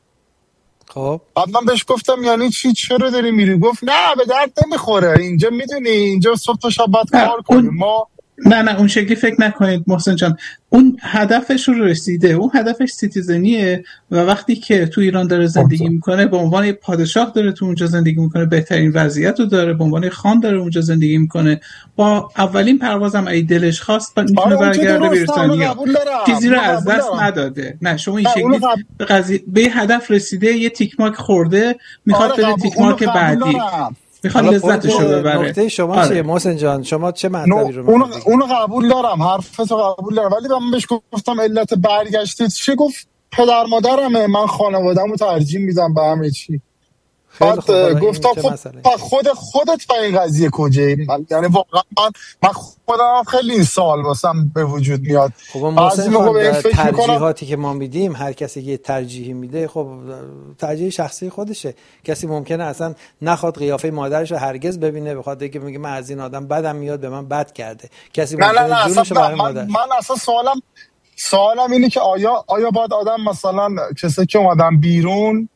خب بعد من بهش گفتم یعنی چی، چرا داری میری؟ گفت نه به درد نمیخوره، اینجا میدونی اینجا صبح تا شب باید کار کنیم ما. نه اون شکلی فکر نکنید محسن جان، اون هدفش رو رسیده، اون هدفش سیتیزنیه و وقتی که تو ایران داره زندگی میکنه به عنوان پادشاه داره تو اونجا زندگی میکنه، بهترین وضعیت رو داره، به عنوان خان داره اونجا زندگی میکنه، با اولین پروازم ای دلش خواست میتونه برگرده بریتانیا، چیزی رو از دست نداده. نه شما این شکلی به قضیه به هدف رسیده، یه تیک مارک خورده، میخواد بره تیک مارک بعدی، میخواد لذتشو ببره. نکته شما چیه محسن جان؟ شما چه مطلبی رو میگید؟ اونو قبول دارم، حرفتو قبول دارم، ولی من بهش گفتم علت برگشتید چی؟ گفت پدر مادرمه، من خانواده‌مو ترجیح میدم به همه چی. بعد گفتم خب خودت با این قضیه کجایی؟ یعنی واقعا من خودم خیلی این سوال واسم به وجود میاد. خب ترجیحاتی که ما میدیم، هر کسی که ترجیحی میده خب ترجیح شخصی خودشه. کسی ممکنه اصلا نخواد قیافه مادرش رو هرگز ببینه، بخواد که میگه من از این آدم بدم میاد، به من بد کرده. کسی ممکنه جونش رو برای مادرش. من اصلا سوالم اینه که آیا باید آدم مثلا کسی که اومدن بیرون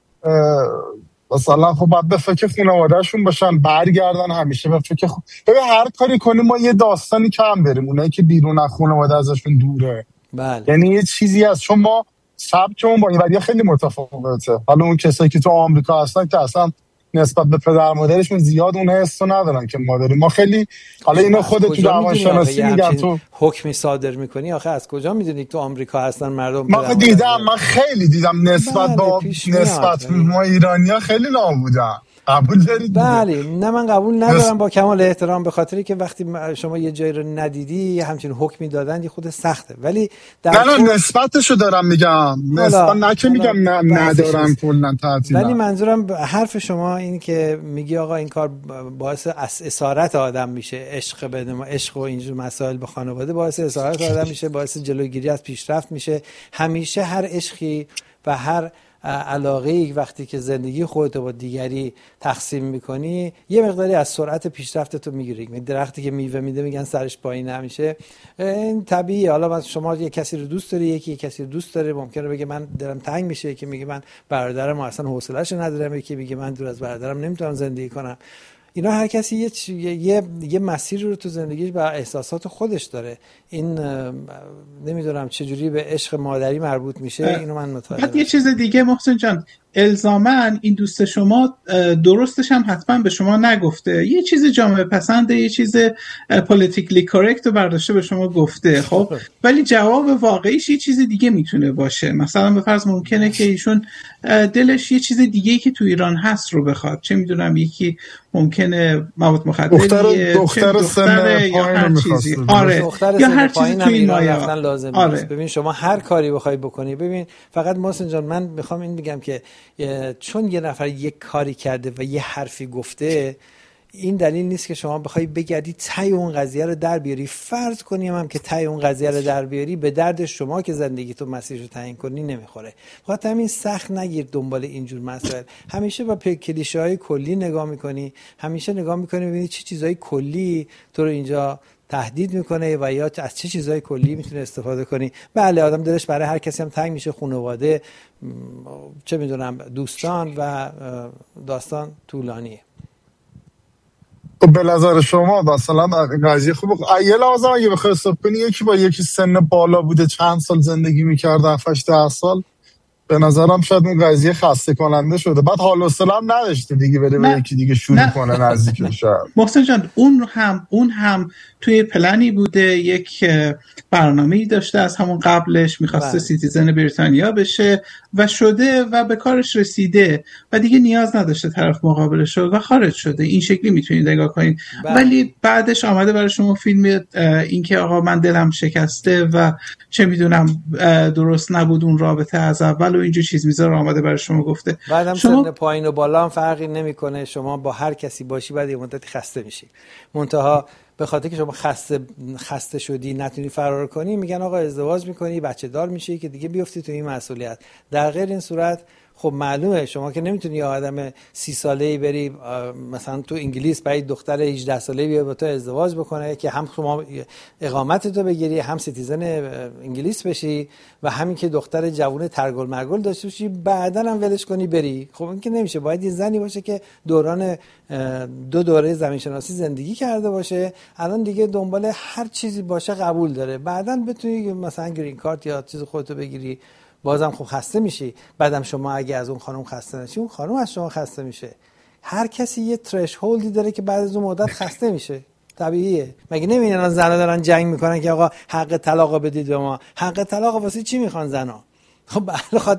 مثلا خب باید به فکر خانواده‌شون باشن، برگردن همیشه به فکر ببین هر کاری کنیم ما یه داستانی کم داریم، اونایی که بیرون از خانواده ازشون دوره. بله. یعنی یه چیزی هست، چون ما سبکمون با این وریا خیلی متفاوته. حالا اون کسایی که تو آمریکا هستن که اصلا نسبت به پدر مادرشون زیاد اون حسو ندارن که ما داریم. ما خیلی حالا اینو خودت تو روانشناسی میگن تو حکمی صادر میکنی، آخه از کجا میدونی تو آمریکا هستن مردم؟ من خیلی دیدم نسبت با نسبت ما ایرانی‌ها خیلی نابودن. قبول دارید؟ بله. نه من قبول ندارم با کمال احترام، به خاطری که وقتی شما یه جایی رو ندیدی همچین حکمی دادن یه خود سخته. ولی نه نسبتشو دارم میگم، نسبت نه که میگم ندارم کلا تعطیلا. ولی منظورم حرف شما این که میگی آقا این کار باعث اسارت آدم میشه، عشق بدون عشق و اینجور مسائل به خانواده باعث اسارت آدم میشه، باعث جلوگیری از پیشرفت میشه. همیشه هر عشقی و هر علاقه‌ای وقتی که زندگی خودت با دیگری تقسیم میکنی یه مقداری از سرعت پیشرفتت رو میگیری. درختی که میوه میده میگن سرش پایین نمیشه، این طبیعیه. حالا شما یه کسی رو دوست داری، یکی کسی رو دوست داره، ممکنه بگه من دلم تنگ میشه، یکی میگه من برادرم اصلا حوصله‌اش ندارم، یکی میگه من دور از برادرم نمیتونم زندگی کنم. اینا هر کسی یه مسیر رو تو زندگیش با احساسات خودش داره. این نمیدونم چجوری به عشق مادری مربوط میشه، اینو من متوجه. بعد یه چیز دیگه محسن جان، الزاماً این دوست شما درستش هم حتما به شما نگفته، یه چیز جامعه پسنده، یه چیز پولیتیکلی کورکت رو برداشته به شما گفته، خب ولی جواب واقعیش یه چیز دیگه میتونه باشه. مثلا به فرض ممکنه که ایشون دلش یه چیز دیگه که تو ایران هست رو بخواد، چه میدونم یکی ممکنه مواد مخدر، دختر یا هر چیزی، آره یا هر چیزی تو این مایه لازم نیست. ببین شما هر کاری بخوای بکنی، ببین فقط محسن جان من میخوام این بگم که چون یه نفر یک کاری کرده و یه حرفی گفته، این دلیل نیست که شما بخوای بگردی ته اون قضیه رو در بیاری. فرض کنیم هم که ته اون قضیه رو در بیاری، به درد شما که زندگی تو مسیرش رو تعیین کنی نمیخوره. خاطر همین سخت نگیر دنبال اینجور مسائل. همیشه با کلیشه‌های کلی نگاه میکنی، همیشه نگاه میکنی ببینی چه چیزای کلی تو رو اینجا تهدید میکنه و یا از چه چیزای کلی میتونه استفاده کنی. بله آدم دلش برای هر کسی هم تنگ میشه، خانواده، چه میدونم دوستان و داستان طولانیه. به نظر شما مثلا قضیه خوب یه لازم اگه بخوای حساب کنی یکی با یکی سن بالا بوده چند سال زندگی میکرده 7-8 سال، به نظرم شاید اون قضیه خسته کننده شده، بعد حال و حوصله هم نداشته دیگه بره به یکی دیگه شروع کنه نزدیک شد. محسن جان اون هم توی پلنی بوده، یک برنامه‌ای داشته از همون قبلش، می‌خواسته سیتیزن بریتانیا بشه و شده و به کارش رسیده و دیگه نیاز نداشته طرف مقابلش و خارج شده. این شکلی میتونید نگاه کنید. ولی بعدش آمده برای شما فیلم این که آقا من دلم شکسته و چه میدونم درست نبود اون رابطه از اول و اینجور چیز میذاره، آمده برای شما گفته. بعدم سن پایین و بالا هم فرقی نمیکنه، شما با هر کسی باشی بعد یه مدتی خسته میشی. منتها به خاطر که شما خسته شدی نتونی فرار کنی، میگن آقا ازدواج میکنی، بچه دار میشی که دیگه بیفتی تو این مسئولیت. در غیر این صورت خب معلومه شما که نمیتونی یه آدم 30 ساله‌ای بری مثلا تو انگلیس با دختر 18 ساله‌ای بیاد با تو ازدواج بکنه که هم شما اقامت تو بگیری، هم سیتیزن انگلیس بشی و همین که دختر جوون ترگل مرگل داشته باشی بعداً هم ولش کنی بری. خب این که نمیشه. باید یه زنی باشه که دوران 2 دوره زمین شناسی زندگی کرده باشه، الان دیگه دنبال هر چیزی باشه قبول داره، بعداً بتونی مثلا گرین کارت یا چیز خودتو بگیری. بازم خب خسته میشی. بعدم شما اگه از اون خانم خسته نشی، اون خانم از شما خسته میشه. هر کسی یه ترشهولدی داره که بعد از اون مدت خسته میشه. طبیعیه. مگه نمیبینن الان زنا دارن جنگ میکنن که آقا حق طلاق بدید به ما؟ حق طلاق واسه چی میخوان زنا؟ خب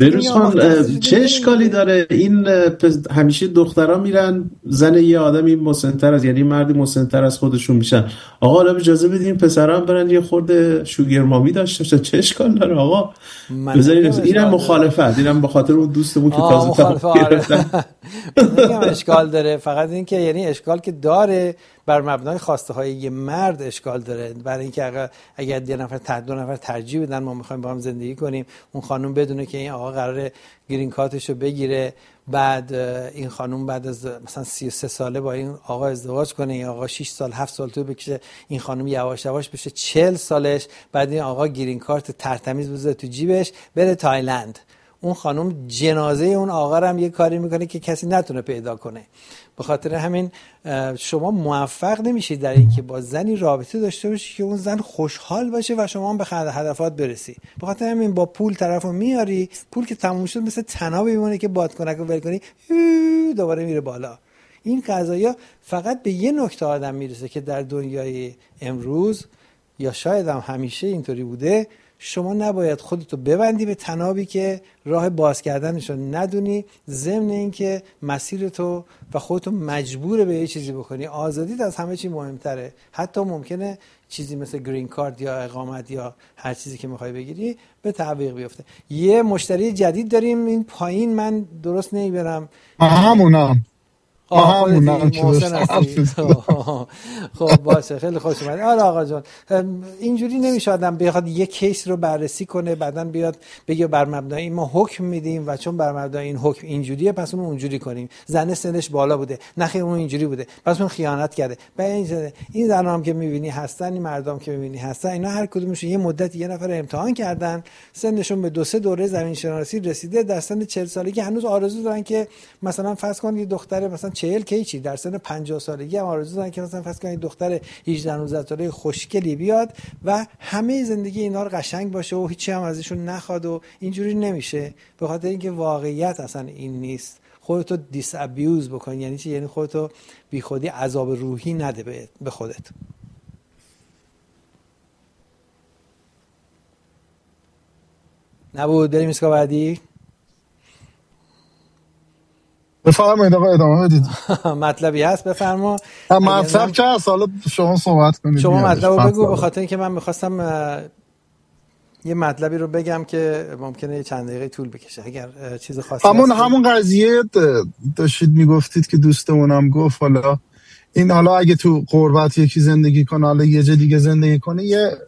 خاطر چه اشکالی داره؟ این همیشه دخترها میرن زن یه آدمی مسن‌تر از، یعنی مردی مسن‌تر از خودشون میشن. آقا حالا اجازه بدین پسرا هم برن یه خورده شوگر مامی داشته باشه. چه اشکال داره آقا؟ بذارید اینم مخالفت، اینم به خاطر اون دوستمون که تازه طلاق گرفتن. میگم اشکال داره، فقط این که یعنی اشکال که داره بر مبنای خواسته های یه مرد اشکال داره. برای اینکه اگر 2 نفر ترجیح بدن ما میخوایم با هم زندگی کنیم، اون خانم بدونه که این آقا قراره گرین کارتشو بگیره، بعد این خانم بعد از مثلا 33 ساله با این آقا ازدواج کنه، این آقا 6 سال 7 سال تو بکشه، این خانم یواش یواش بشه 40 سالش، بعد این آقا گرین کارت ترتمیز بذاره تو جیبش بره تایلند. اون خانم جنازه اون آقا رو هم یه کاری میکنه که کسی نتونه پیدا کنه. به خاطر همین شما موفق نمیشید در این که با زنی رابطه داشته باشی که اون زن خوشحال باشه و شما هم به هدفات برسی. به خاطر همین با پول طرفو میاری، پول که تموم شد مثل طنابی میمونه که بادکنک رو ول کنی دوباره میره بالا. این قضایا فقط به یه نکته آدم میرسه که در دنیای امروز یا شاید هم همیشه اینطوری بوده، شما نباید خودتو ببندی به طنابی که راه باز کردنشو ندونی، ضمن اینکه مسیرتو و خودتو مجبور به یه چیزی بکنی. آزادیت از همه چی مهمتره. حتی ممکنه چیزی مثل گرین کارت یا اقامت یا هر چیزی که میخوای بگیری به تعویق بیفته. یه مشتری جدید داریم این پایین، من درست نمیبرم. همونم خب باشه، خیلی خوش اومدید. آره آقا جان، اینجوری نمیشه آدم بخواد یک کیس رو بررسی کنه بعداً بیاد بگه بر مبنای این ما حکم میدیم و چون بر مبنای این حکم اینجوریه پس اون اونجوری کنیم. زن سنش بالا بوده، نخیر اون اینجوری بوده پس اون خیانت کرده. این زنا هم که میبینی هستن، این مردام که میبینی هستن، اینا هر کدومشون یه مدت یه نفر امتحان کردن، سنشون به 2-3 دوره زمین شناسی رسیده، در سن 40 سالگی هنوز آرزو دارن که مثلا فرض کن یه دختر مثلا 40 کیچی در سن 50 سالگی هم آرزو دارن که مثلا فرض کنید دختر 18-19 ساله خوشگلی بیاد و همه زندگی اینا رو قشنگ باشه و هیچی هم ازشون نخواد و اینجوری نمیشه. به خاطر اینکه واقعیت اصلا این نیست. خودتو دیس ابیوز بکن. یعنی چی؟ یعنی خودتو بی خودی عذاب روحی نده به خودت. نبود بریم اسکا بعدی. بفرمایید آقا ادامه بدید. مطلبی هست بفرما. مطلب چه هست؟ حالا شما صحبت کنید. شما مطلب رو بگو، به خاطر اینکه من میخواستم یه مطلبی رو بگم که ممکنه چند دقیقه طول بکشه اگر چیز خاصی همون قضیه داشتید میگفتید که دوستمونم گفت حالا این حالا اگه تو غربت یکی زندگی کنه، حالا یه جا دیگه زندگی کنه،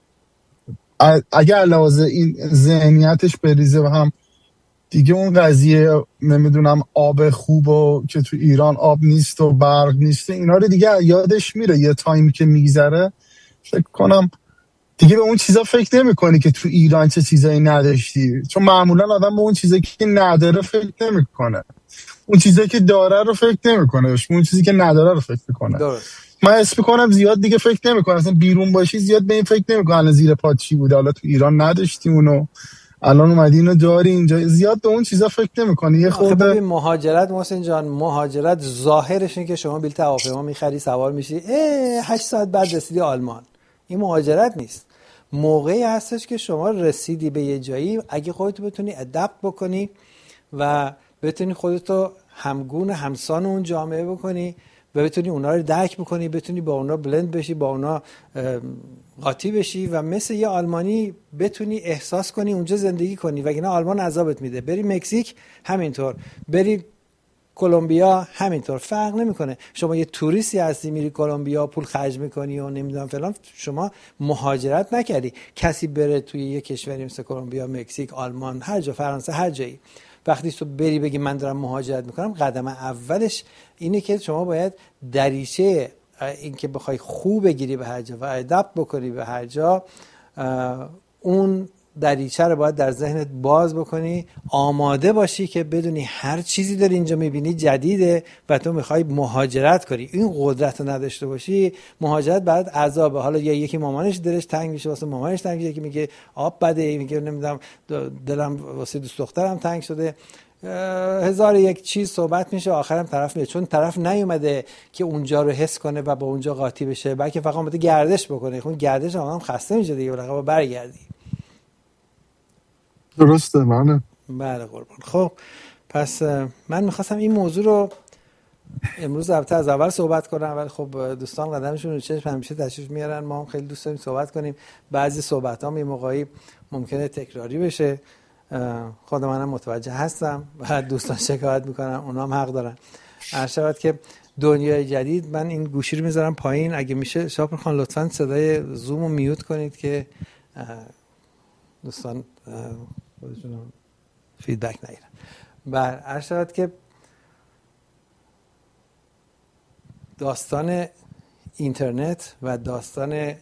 اگه لحاظ این ذهنیتش بریزه و هم دیگه اون قضیه نمیدونم آب خوب و که تو ایران آب نیست و برق نیست اینا رو دیگه یادش میره. یه تایمی که میگذره فکر کنم دیگه به اون چیزا فکر نمی‌کنی که تو ایران چه چیزایی نداشتی، چون معمولا آدم به اون چیزایی که نداره فکر نمی‌کنه، اون چیزایی که داره رو فکر نمی‌کنه، اون چیزی که نداره رو فکر می‌کنه. من اسم می‌کنم زیاد دیگه فکر نمی‌کنم، اصلا بیرون باشی زیاد به این فکر نمی‌کنی زیر پات چی بوده، حالا تو ایران نداشتی اونو الان اومدی اینو داری اینجا، زیاد به اون چیزا فکر نمی‌کنی. یه خورده مهاجرت محسن جان، مهاجرت ظاهرش اینه که شما بلیط هواپیما می‌خری، سوار میشی، 8 ساعت بعد رسیدی آلمان. این مهاجرت نیست. موقعی هستش که شما رسیدی به یه جایی، اگه خودتو بتونی ادپت بکنی و بتونی خودتو همگون همسان اون جامعه بکنی و بتونی اونا رو درک بکنی، بتونی با اونا بلند بشی، با اونا قاطی بشی و مثل یه آلمانی بتونی احساس کنی اونجا زندگی کنی، وگرنه آلمان عذابت میده. بری مکزیک همینطور، بری کلمبیا همینطور، فرق نمیکنه. شما یه توریستی هستی میری کلمبیا پول خرج میکنی و نمیدونم فلان، شما مهاجرت نکردی. کسی بره توی یه کشوری مثل کلمبیا، مکزیک، آلمان، هر جا، فرانسه، هر جایی، وقتی تو بری بگی من دارم مهاجرت میکنم، قدم اولش اینه که شما باید دریچه این که بخوای خوب بگیری به هر جا و ادپت بکنی به هر جا، اون دریچه رو باید در ذهنت باز بکنی، آماده باشی که بدونی هر چیزی داری اینجا میبینی جدیده و تو میخوای مهاجرت کنی. این قدرت رو نداشته باشی، مهاجرت برات عذابه. حالا یا یکی مامانش دلش تنگ میشه واسه مامانش تنگ میشه، که میگه آب بده، میگه نمیدونم دلم واسه دوست دخترم تنگ شده، هزار یک چیز صحبت میشه، آخرم طرف میاد، چون طرف نیومده که اونجا رو حس کنه و با اونجا قاطی بشه، بلکه فقط اومده گردش بکنه. خب گردش هم خسته میشه دیگه، بالاخره برگردی. درسته منه. بله قربان. خب پس من میخواستم این موضوع رو امروز البته از اول صحبت کنم، ولی خب دوستان قدمشون رو چشم همیشه تشریف میارن، ما هم خیلی دوست داریم صحبت کنیم. بعضی صحبت ها یه موقعی ممکنه تکراری بشه، خود منم متوجه هستم و دوستان شکایت میکنن، اونا هم حق دارن. هر شود که دنیای جدید، من این گوشی رو میذارم پایین، اگه میشه شاپر خان لطفاً صدای زوم رو میوت کنید که دوستان خودشون فیدبک نگیرن. بر هر شود که داستان اینترنت و داستان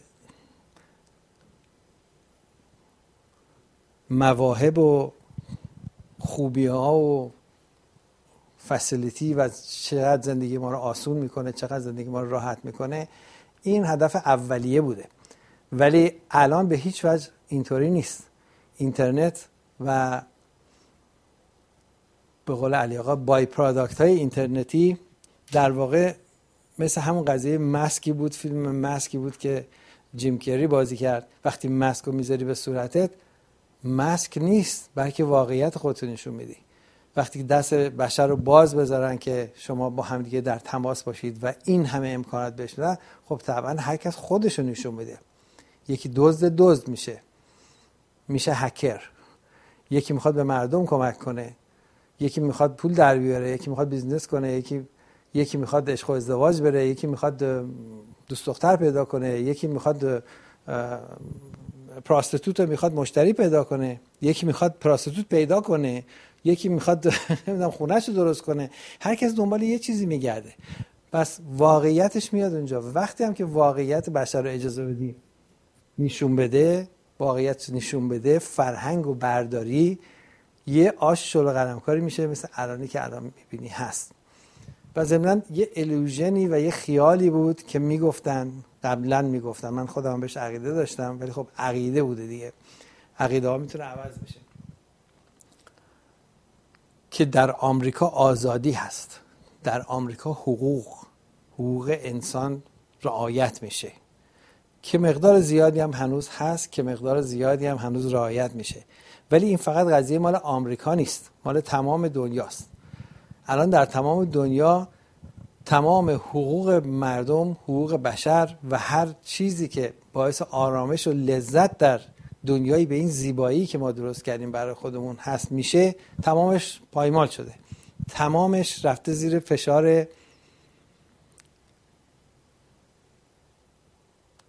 مواهب و خوبی ها و فسیلیتی و چقدر زندگی ما رو آسون میکنه، چقدر زندگی ما رو راحت میکنه، این هدف اولیه بوده. ولی الان به هیچ وجه اینطوری نیست. اینترنت و به قول علی آقا بای پرادکت های اینترنتی در واقع مثل همون قضیه مسکی بود، فیلم مسکی بود که جیم کری بازی کرد. وقتی مسک رو میذاری به صورتت، مسک نیست بلکه واقعیت خودت نشون میدی. وقتی دست بشر رو باز بذارن که شما با همدیگه در تماس باشید و این همه امکانات بهش بدن، خب طبعا هر کس خودش رو نشون میده. یکی دزد میشه هکر، یکی میخواد به مردم کمک کنه، یکی میخواد پول در بیاره، یکی میخواد بیزنس کنه، یکی میخواد عشق و ازدواج بره، یکی میخواد دوست دختر پیدا کنه، یکی میخواد پراستیتوت میخواد مشتری پیدا کنه، یکی میخواد پراستیتوت پیدا کنه، یکی میخواد نمیدونم خونه‌شو درست کنه. هر کس دنبال یه چیزی میگرده. پس واقعیتش میاد اونجا. وقتی هم که واقعیت بشر رو اجازه بدی نشون بده، واقعیت نشون بده، فرهنگ و برداری، یه آش شل قلمکاری میشه مثل الانی که الان میبینی هست. و ضمناً یه الوژنی و یه خیالی بود که میگفتن، قبلا میگفتن، من خودم بهش عقیده داشتم، ولی خب عقیده بوده دیگه، عقیده ها میتونه عوض بشه، که در آمریکا آزادی هست، در آمریکا حقوق انسان رعایت میشه، که مقدار زیادی هم هنوز هست، که مقدار زیادی هم هنوز رعایت میشه. ولی این فقط قضیه مال آمریکا نیست، مال تمام دنیاست. الان در تمام دنیا تمام حقوق مردم، حقوق بشر و هر چیزی که باعث آرامش و لذت در دنیایی به این زیبایی که ما درست کردیم برای خودمون هست میشه، تمامش پایمال شده، تمامش رفته زیر فشار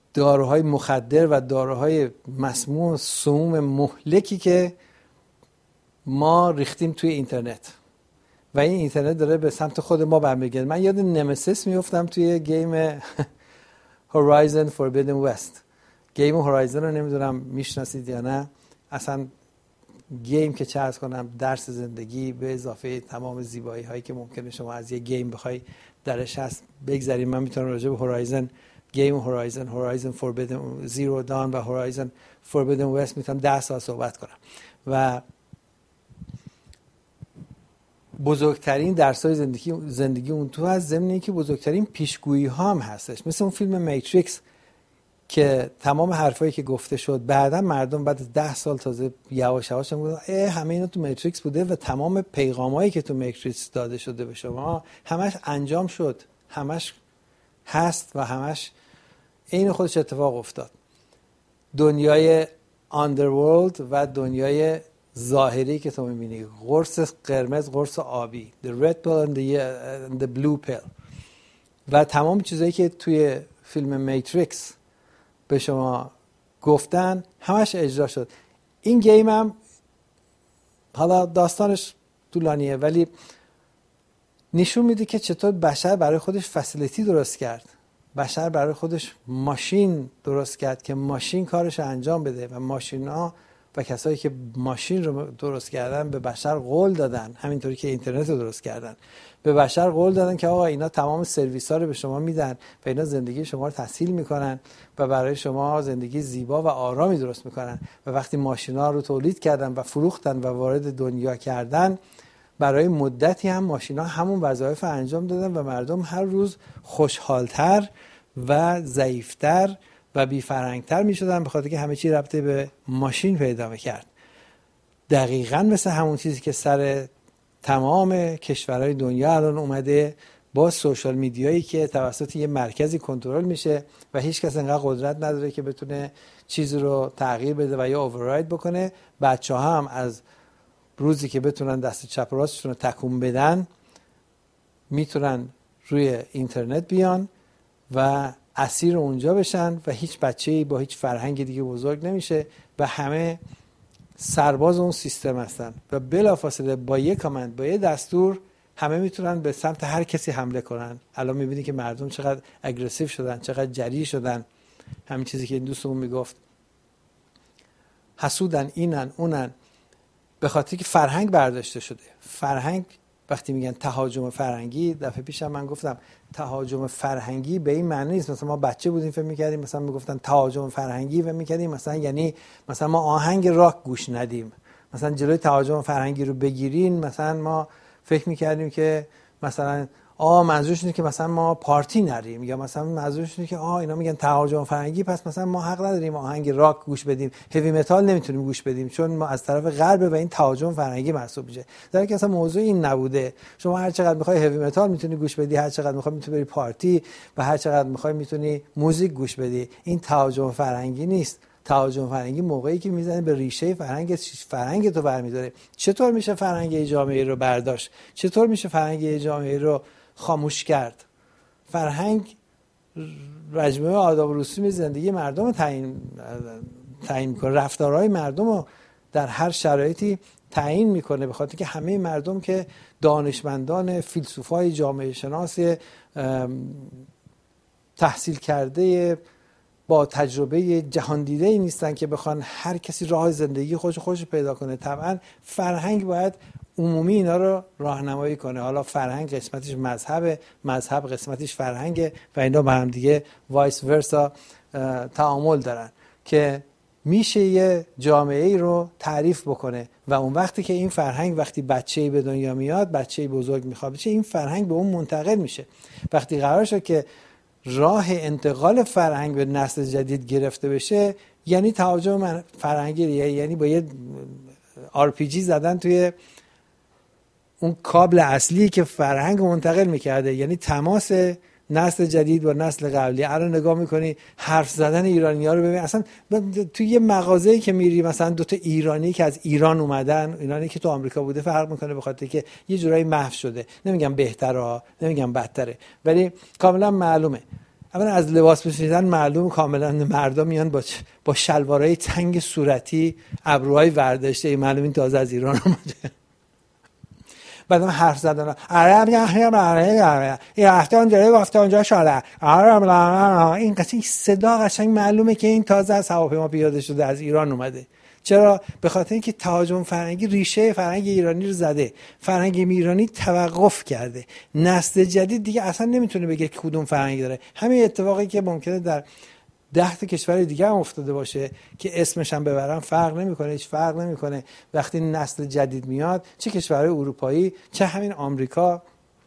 داروهای مخدر و داروهای مسموم سموم مهلکی که ما ریختیم توی اینترنت و این اینترنت داره به سمت خود ما برمیگرده. من یاد نمسیس میافتم توی گیم هورایزن فوربیدن وست. گیم هورایزن رو نمیدونم میشناسید یا نه. اصلا گیم که چه عرض کنم درس زندگی به اضافه تمام زیبایی هایی که ممکنه شما از یه گیم بخوای درش هست بگذاریم. من میتونم راجع به هورایزن، گیم هورایزن فوربیدن زیرو دان و هورایزن فوربیدن وست میتونم 10 ساعت صحبت کنم و بزرگترین درس‌های زندگی اون تو از ضمن که بزرگترین پیشگویی ها هم هستش. مثل اون فیلم میتریکس که تمام حرفایی که گفته شد بعدا مردم بعد از 10 سال تازه یواش یواش میگن همه اینا تو میتریکس بوده و تمام پیغامایی که تو میتریکس داده شده به شما همش انجام شد، همش هست و همش عین خودش اتفاق افتاد. دنیای آندرورلد و دنیای ظاهری که تو میبینی، قرص قرمز، قرص آبی، the red pill and the blue pill و تمام چیزایی که توی فیلم میتریکس به شما گفتن همش اجرا شد. این گیم هم حالا داستانش طولانیه ولی نشون میده که چطور بشر برای خودش فسیلیتی درست کرد، بشر برای خودش ماشین درست کرد که ماشین کارش انجام بده و ماشینا و کسایی که ماشین رو درست کردن به بشر قول دادن، همینطوری که اینترنت رو درست کردن به بشر قول دادن که آقا اینا تمام سرویس ها رو به شما میدن و اینا زندگی شما رو تسهیل میکنن و برای شما زندگی زیبا و آرامی درست میکنن. و وقتی ماشینا رو تولید کردن و فروختن و وارد دنیا کردن، برای مدتی هم ماشینا همون وظایف انجام دادن و مردم هر روز خوشحالتر و ضعیفتر و بی‌فرهنگ‌تر می‌شدن به خاطر که همه چی ربطی به ماشین پیدا می‌کرد. دقیقاً مثل همون چیزی که سر تمام کشورهای دنیا الان اومده با سوشال میدیایی که توسط یه مرکزی کنترل میشه و هیچ کس انقدر قدرت نداره که بتونه چیزی رو تغییر بده و یا اوورراید بکنه. بچه‌ها هم از روزی که بتونن دست چپ و راستشون رو تکون بدن میتونن روی اینترنت بیان و اسیر اونجا بشن و هیچ بچه‌ای با هیچ فرهنگ دیگه بزرگ نمیشه و همه سرباز اون سیستم هستن و بلافاصله با یک کامند، با یک دستور همه میتونن به سمت هر کسی حمله کنن. الان میبینی که مردم چقدر اگریسیو شدن، چقدر جری شدن. همین چیزی که این دوستمون میگفت، حسودن، اینن اونن، به خاطر که فرهنگ برداشته شده. فرهنگ وقتی میگن تهاجم فرهنگی، دفعه پیشم من گفتم تهاجم فرهنگی به این معنی نیست مثلا ما بچه بودیم فکر می‌کردیم مثلا میگفتن تهاجم فرهنگی و می‌کردیم مثلا یعنی مثلا ما آهنگ راک گوش ندیم، مثلا جلوی تهاجم فرهنگی رو بگیرین. مثلا ما فکر می‌کردیم که مثلا منظورش اینه که مثلا ما پارتی نریم، یا مثلا منظورش اینه که اینا میگن تهاجم فرهنگی پس مثلا ما حق نداریم آهنگ راک گوش بدیم، هیوی متال نمیتونیم گوش بدیم چون ما از طرف غرب و این تهاجم فرهنگی محسوب میشه. در حالی که اصلا موضوع این نبوده. شما هر چقدر میخوای هیوی متال میتونی گوش بدی، هر چقدر میخوای میتونی بری پارتی و هر چقدر میخوای میتونی موزیک گوش بدی. این تهاجم فرهنگی نیست. تهاجم فرهنگی موقعی که میزنه به ریشه فرهنگ تو برمی‌داره. چطور میشه فرهنگ جامعه رو برداشت؟ چطور میشه فرهنگ جامعه رو خاموش کرد؟ فرهنگ مجموعه آداب و رسوم زندگی مردم رو تعیین میکنه، رفتارهای مردم رو در هر شرایطی تعیین میکنه، به خاطر که همه مردم که دانشمندان، فیلسوفای جامعه شناس تحصیل کرده با تجربه جهان دیده‌ای نیستن که بخوان هر کسی راه زندگی خودش پیدا کنه. طبعا فرهنگ باید عمومی اینا رو راهنمایی کنه. حالا فرهنگ قسمتش مذهب قسمتش فرهنگه و اینا با هم دیگه وایس ورسا تعامل دارن که میشه یه جامعه‌ای رو تعریف بکنه و اون وقتی که این فرهنگ وقتی بچه‌ای به دنیا میاد، بچه‌ای بزرگ میخواد بشه، این فرهنگ به اون منتقل میشه. وقتی قرار شد که راه انتقال فرهنگ به نسل جدید گرفته بشه، یعنی تهاجم فرهنگی، یعنی با یه RPG زدن توی اون کابل اصلی که فرهنگ منتقل میکرده، یعنی تماس نسل جدید با نسل قبلی. الان نگاه میکنی حرف زدن ایرانی‌ها رو ببین، اصلا توی یه مغازه‌ای که میری مثلا دوتا ایرانی که از ایران اومدن، ایرانی که تو آمریکا بوده فرق میکنه به خاطر که یه جورایی محو شده. نمیگم بهتره، نمیگم بدتره، ولی کاملا معلومه اولا از لباس پوشیدن معلوم کاملا مردم میان با شلوارای تنگ صورتی، ابروهای ورداشته، معلوم این تازه از ایران اومده. بعدم حرف زدن این قشنگ صدا قشنگ معلومه که این تازه از هواپیما پیاده شده از ایران اومده. چرا؟ به خاطر اینکه تهاجم فرهنگی ریشه فرهنگ ایرانی رو زده، فرهنگ ایرانی توقف کرده، نسل جدید دیگه اصلا نمیتونه بگه کدوم فرهنگی داره. همین اتفاقی که ممکنه در 10 تا کشور دیگه هم افتاده باشه که اسمش هم ببرن فرق نمیکنه، هیچ فرق نمیکنه. وقتی نسل جدید میاد، چه کشورهای اروپایی چه همین آمریکا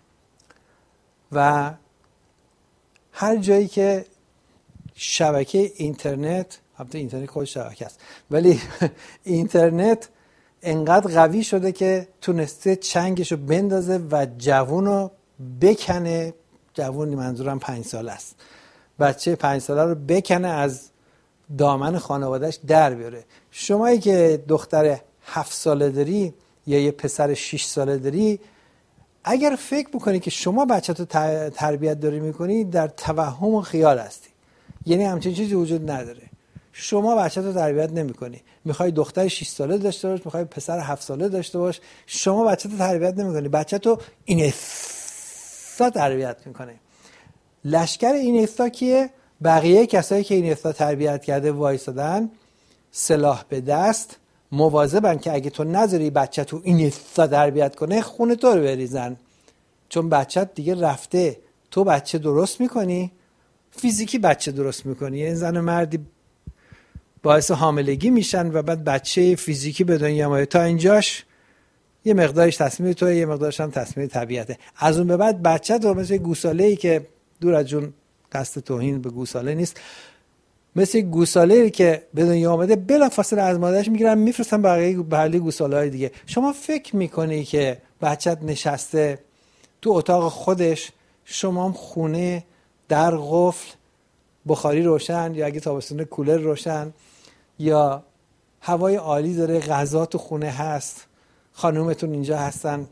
و هر جایی که شبکه اینترنت، البته اینترنت خود شبکه است، ولی اینترنت انقدر قوی شده که تونسته چنگشو بندازه و جوونو بکنه. جوونی منظورم 5 ساله است، بچه 5 ساله رو بکنه از دامن خانوادهش در بیاره. شمایی که دختر 7 ساله داری یا یه پسر 6 ساله داری، اگر فکر بکنی که شما بچه تو تربیت داری میکنی، در توهم و خیال هستی. یعنی همچین چیزی وجود نداره. شما بچه تو تربیت نمی کنی. میخوای دختر 6 ساله داشته باش، میخوای پسر 7 ساله داشته باش، شما بچه تو تربیت نمی کنی. بچه تو اینستا تربیت میکنه. لشکر اینستا کیه؟ بقیه کسایی که اینستا تربیت کرده وایسادن سلاح به دست، مواظبن که اگه تو نذاری بچه تو اینستا تربیت کنه، خون تو رو بریزن. چون بچه دیگه رفته، تو بچه درست میکنی، فیزیکی بچه درست میکنی. یه زن و مردی باعث حاملگی میشن و بعد بچه فیزیکی به دنیا میاد. تا اینجاش یه مقدارش تصمیم توه، یه مقدارش هم تصمیم طبیعته. از اون به بعد بچه تو مثل گوساله‌ای که دور از جون قصد توهین به گوساله نیست، مثل گوساله‌ای که به دنیا آمده بلافاصله از مادرش میگیرن میفرستن بقیه گوساله‌های دیگه. شما فکر میکنی که بچت نشسته تو اتاق خودش، شما هم خونه در قفل، بخاری روشن یا اگه تابستون کولر روشن، یا هوای عالی داره، غذا تو خونه هست، خانومتون اینجا هستن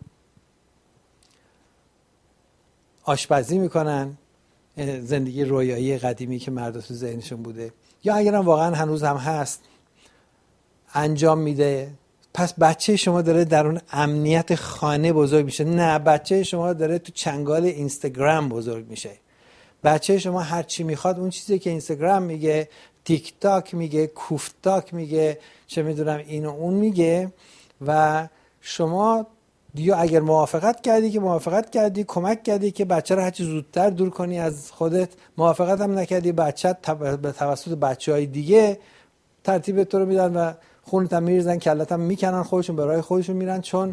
آشپزی میکنن، زندگی رویایی قدیمی که مردا تو ذهنشون بوده، یا اگرم واقعا هنوز هم هست انجام میده. پس بچه شما داره در اون امنیت خانه بزرگ میشه. نه، بچه شما داره تو چنگال اینستاگرام بزرگ میشه. بچه شما هر چی میخواد، اون چیزی که اینستاگرام میگه، تیک تاک میگه، کوفتاک میگه، چه میدونم این و اون میگه. و شما یا اگر موافقت کردی که موافقت کردی، کمک کردی که بچه رو هرچی زودتر دور کنی از خودت، موافقت هم نکردی، بچه به توسط بچه‌های دیگه ترتیب تو رو میدن و خونت هم میریزن، کلت هم میکنن، خودشون به راه خودشون میرن. چون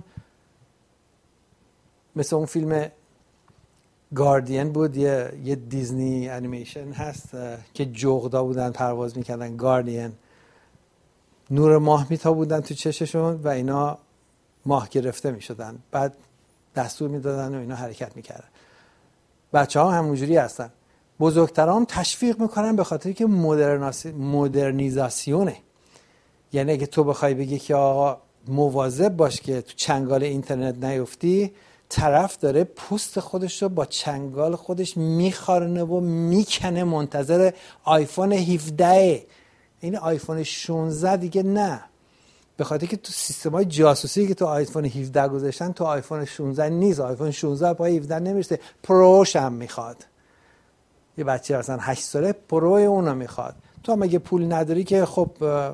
مثل اون فیلم گاردین بود، یه دیزنی انیمیشن هست که جغدا بودن پرواز میکردن، گاردین، نور ماه میتابوندن تو چششون و اینا ماه گرفته میشدن، بعد دستور میدادن و اینا حرکت میکردن. بچه ها همونجوری هستن. بزرگتران تشویق میکنن به خاطر که مدرنیزاسیونه. یعنی اگه تو بخوای بگی که آقا مواظب باش که تو چنگال اینترنت نیفتی، طرف داره پوست خودش رو با چنگال خودش میخارنه و میکنه، منتظر آیفون 17. این آیفون 16 دیگه نه، به خاطر که تو سیستم‌های جاسوسی که تو آیفون 17 گذاشتن تو آیفون 16 نیست. آیفون 16 پای 17 نمیرسه، پروش هم میخواد. یه بچه مثلا 8 ساله پرو اونو میخواد. تو هم اگه پول نداری که خب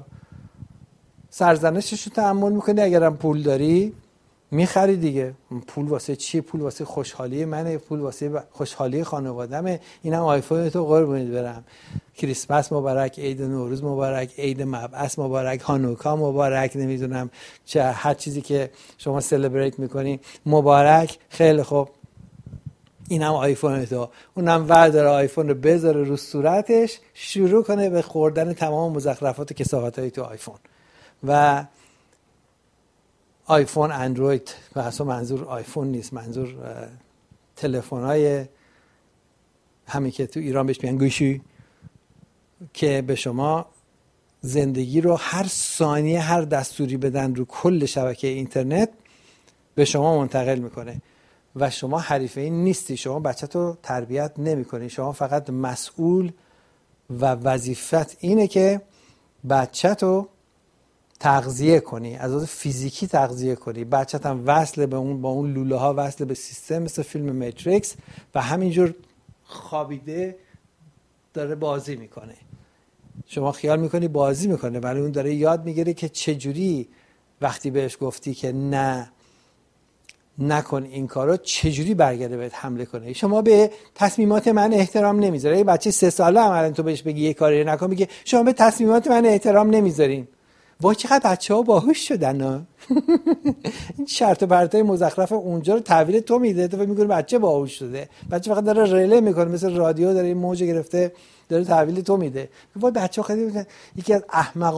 سرزنشش رو تحمل میکنی، اگرم پول داری میخری دیگه. پول واسه چیه؟ پول واسه خوشحالی منه، پول واسه خوشحالی خانوادمه. اینم آیفون تو قربونت برم. کریسمس مبارک، عید نوروز مبارک، عید مبعث مبارک، هانوکا مبارک، نمیدونم چه هر چیزی که شما سلبریت میکنی مبارک. خیلی خوب، اینم آیفون تو. اونم ورداره آیفون رو بذاره رو صورتش، شروع کنه به خوردن تمام مزخرفات و کثافت‌های تو آیفون. و آیفون، اندروید، و اصلا منظور آیفون نیست، منظور تلفن‌های همین که تو ایران بهش میگن گوشی، که به شما زندگی رو هر ثانیه هر دستوری بدن رو کل شبکه اینترنت به شما منتقل میکنه. و شما حریف این نیستی، شما بچه‌تو تربیت نمی‌کنی، شما فقط مسئول و وظیفت اینه که بچه‌تو تغذیه کنی، از لحاظ فیزیکی تغذیه کنی، بچه‌ت هم وصل به اون، با اون لوله ها وصل به سیستم مثل فیلم ماتریکس و همینجور خوابیده داره بازی میکنه. شما خیال میکنی بازی میکنه ولی اون داره یاد میگیره که چجوری وقتی بهش گفتی که نه نکن این کارو چجوری برگرده بهت حمله کنه. شما به تصمیمات من احترام نمیذاری. یه بچه 3 ساله هم الان تو بهش بگی یه کاری نکن میگه شما به تصمیمات من احترام نمیذارین. وای چقدر بچه‌ها باهوش شدن ها. این شرط و پرتای مزخرف اونجا رو تحویل تو میده، تو فکر می‌کنی بچه باهوش شده، بچه فقط داره رله میکنه مثل رادیو داره این موج گرفته داره تحویل تو میده. وای بچه‌ها خیلی یکی از احمق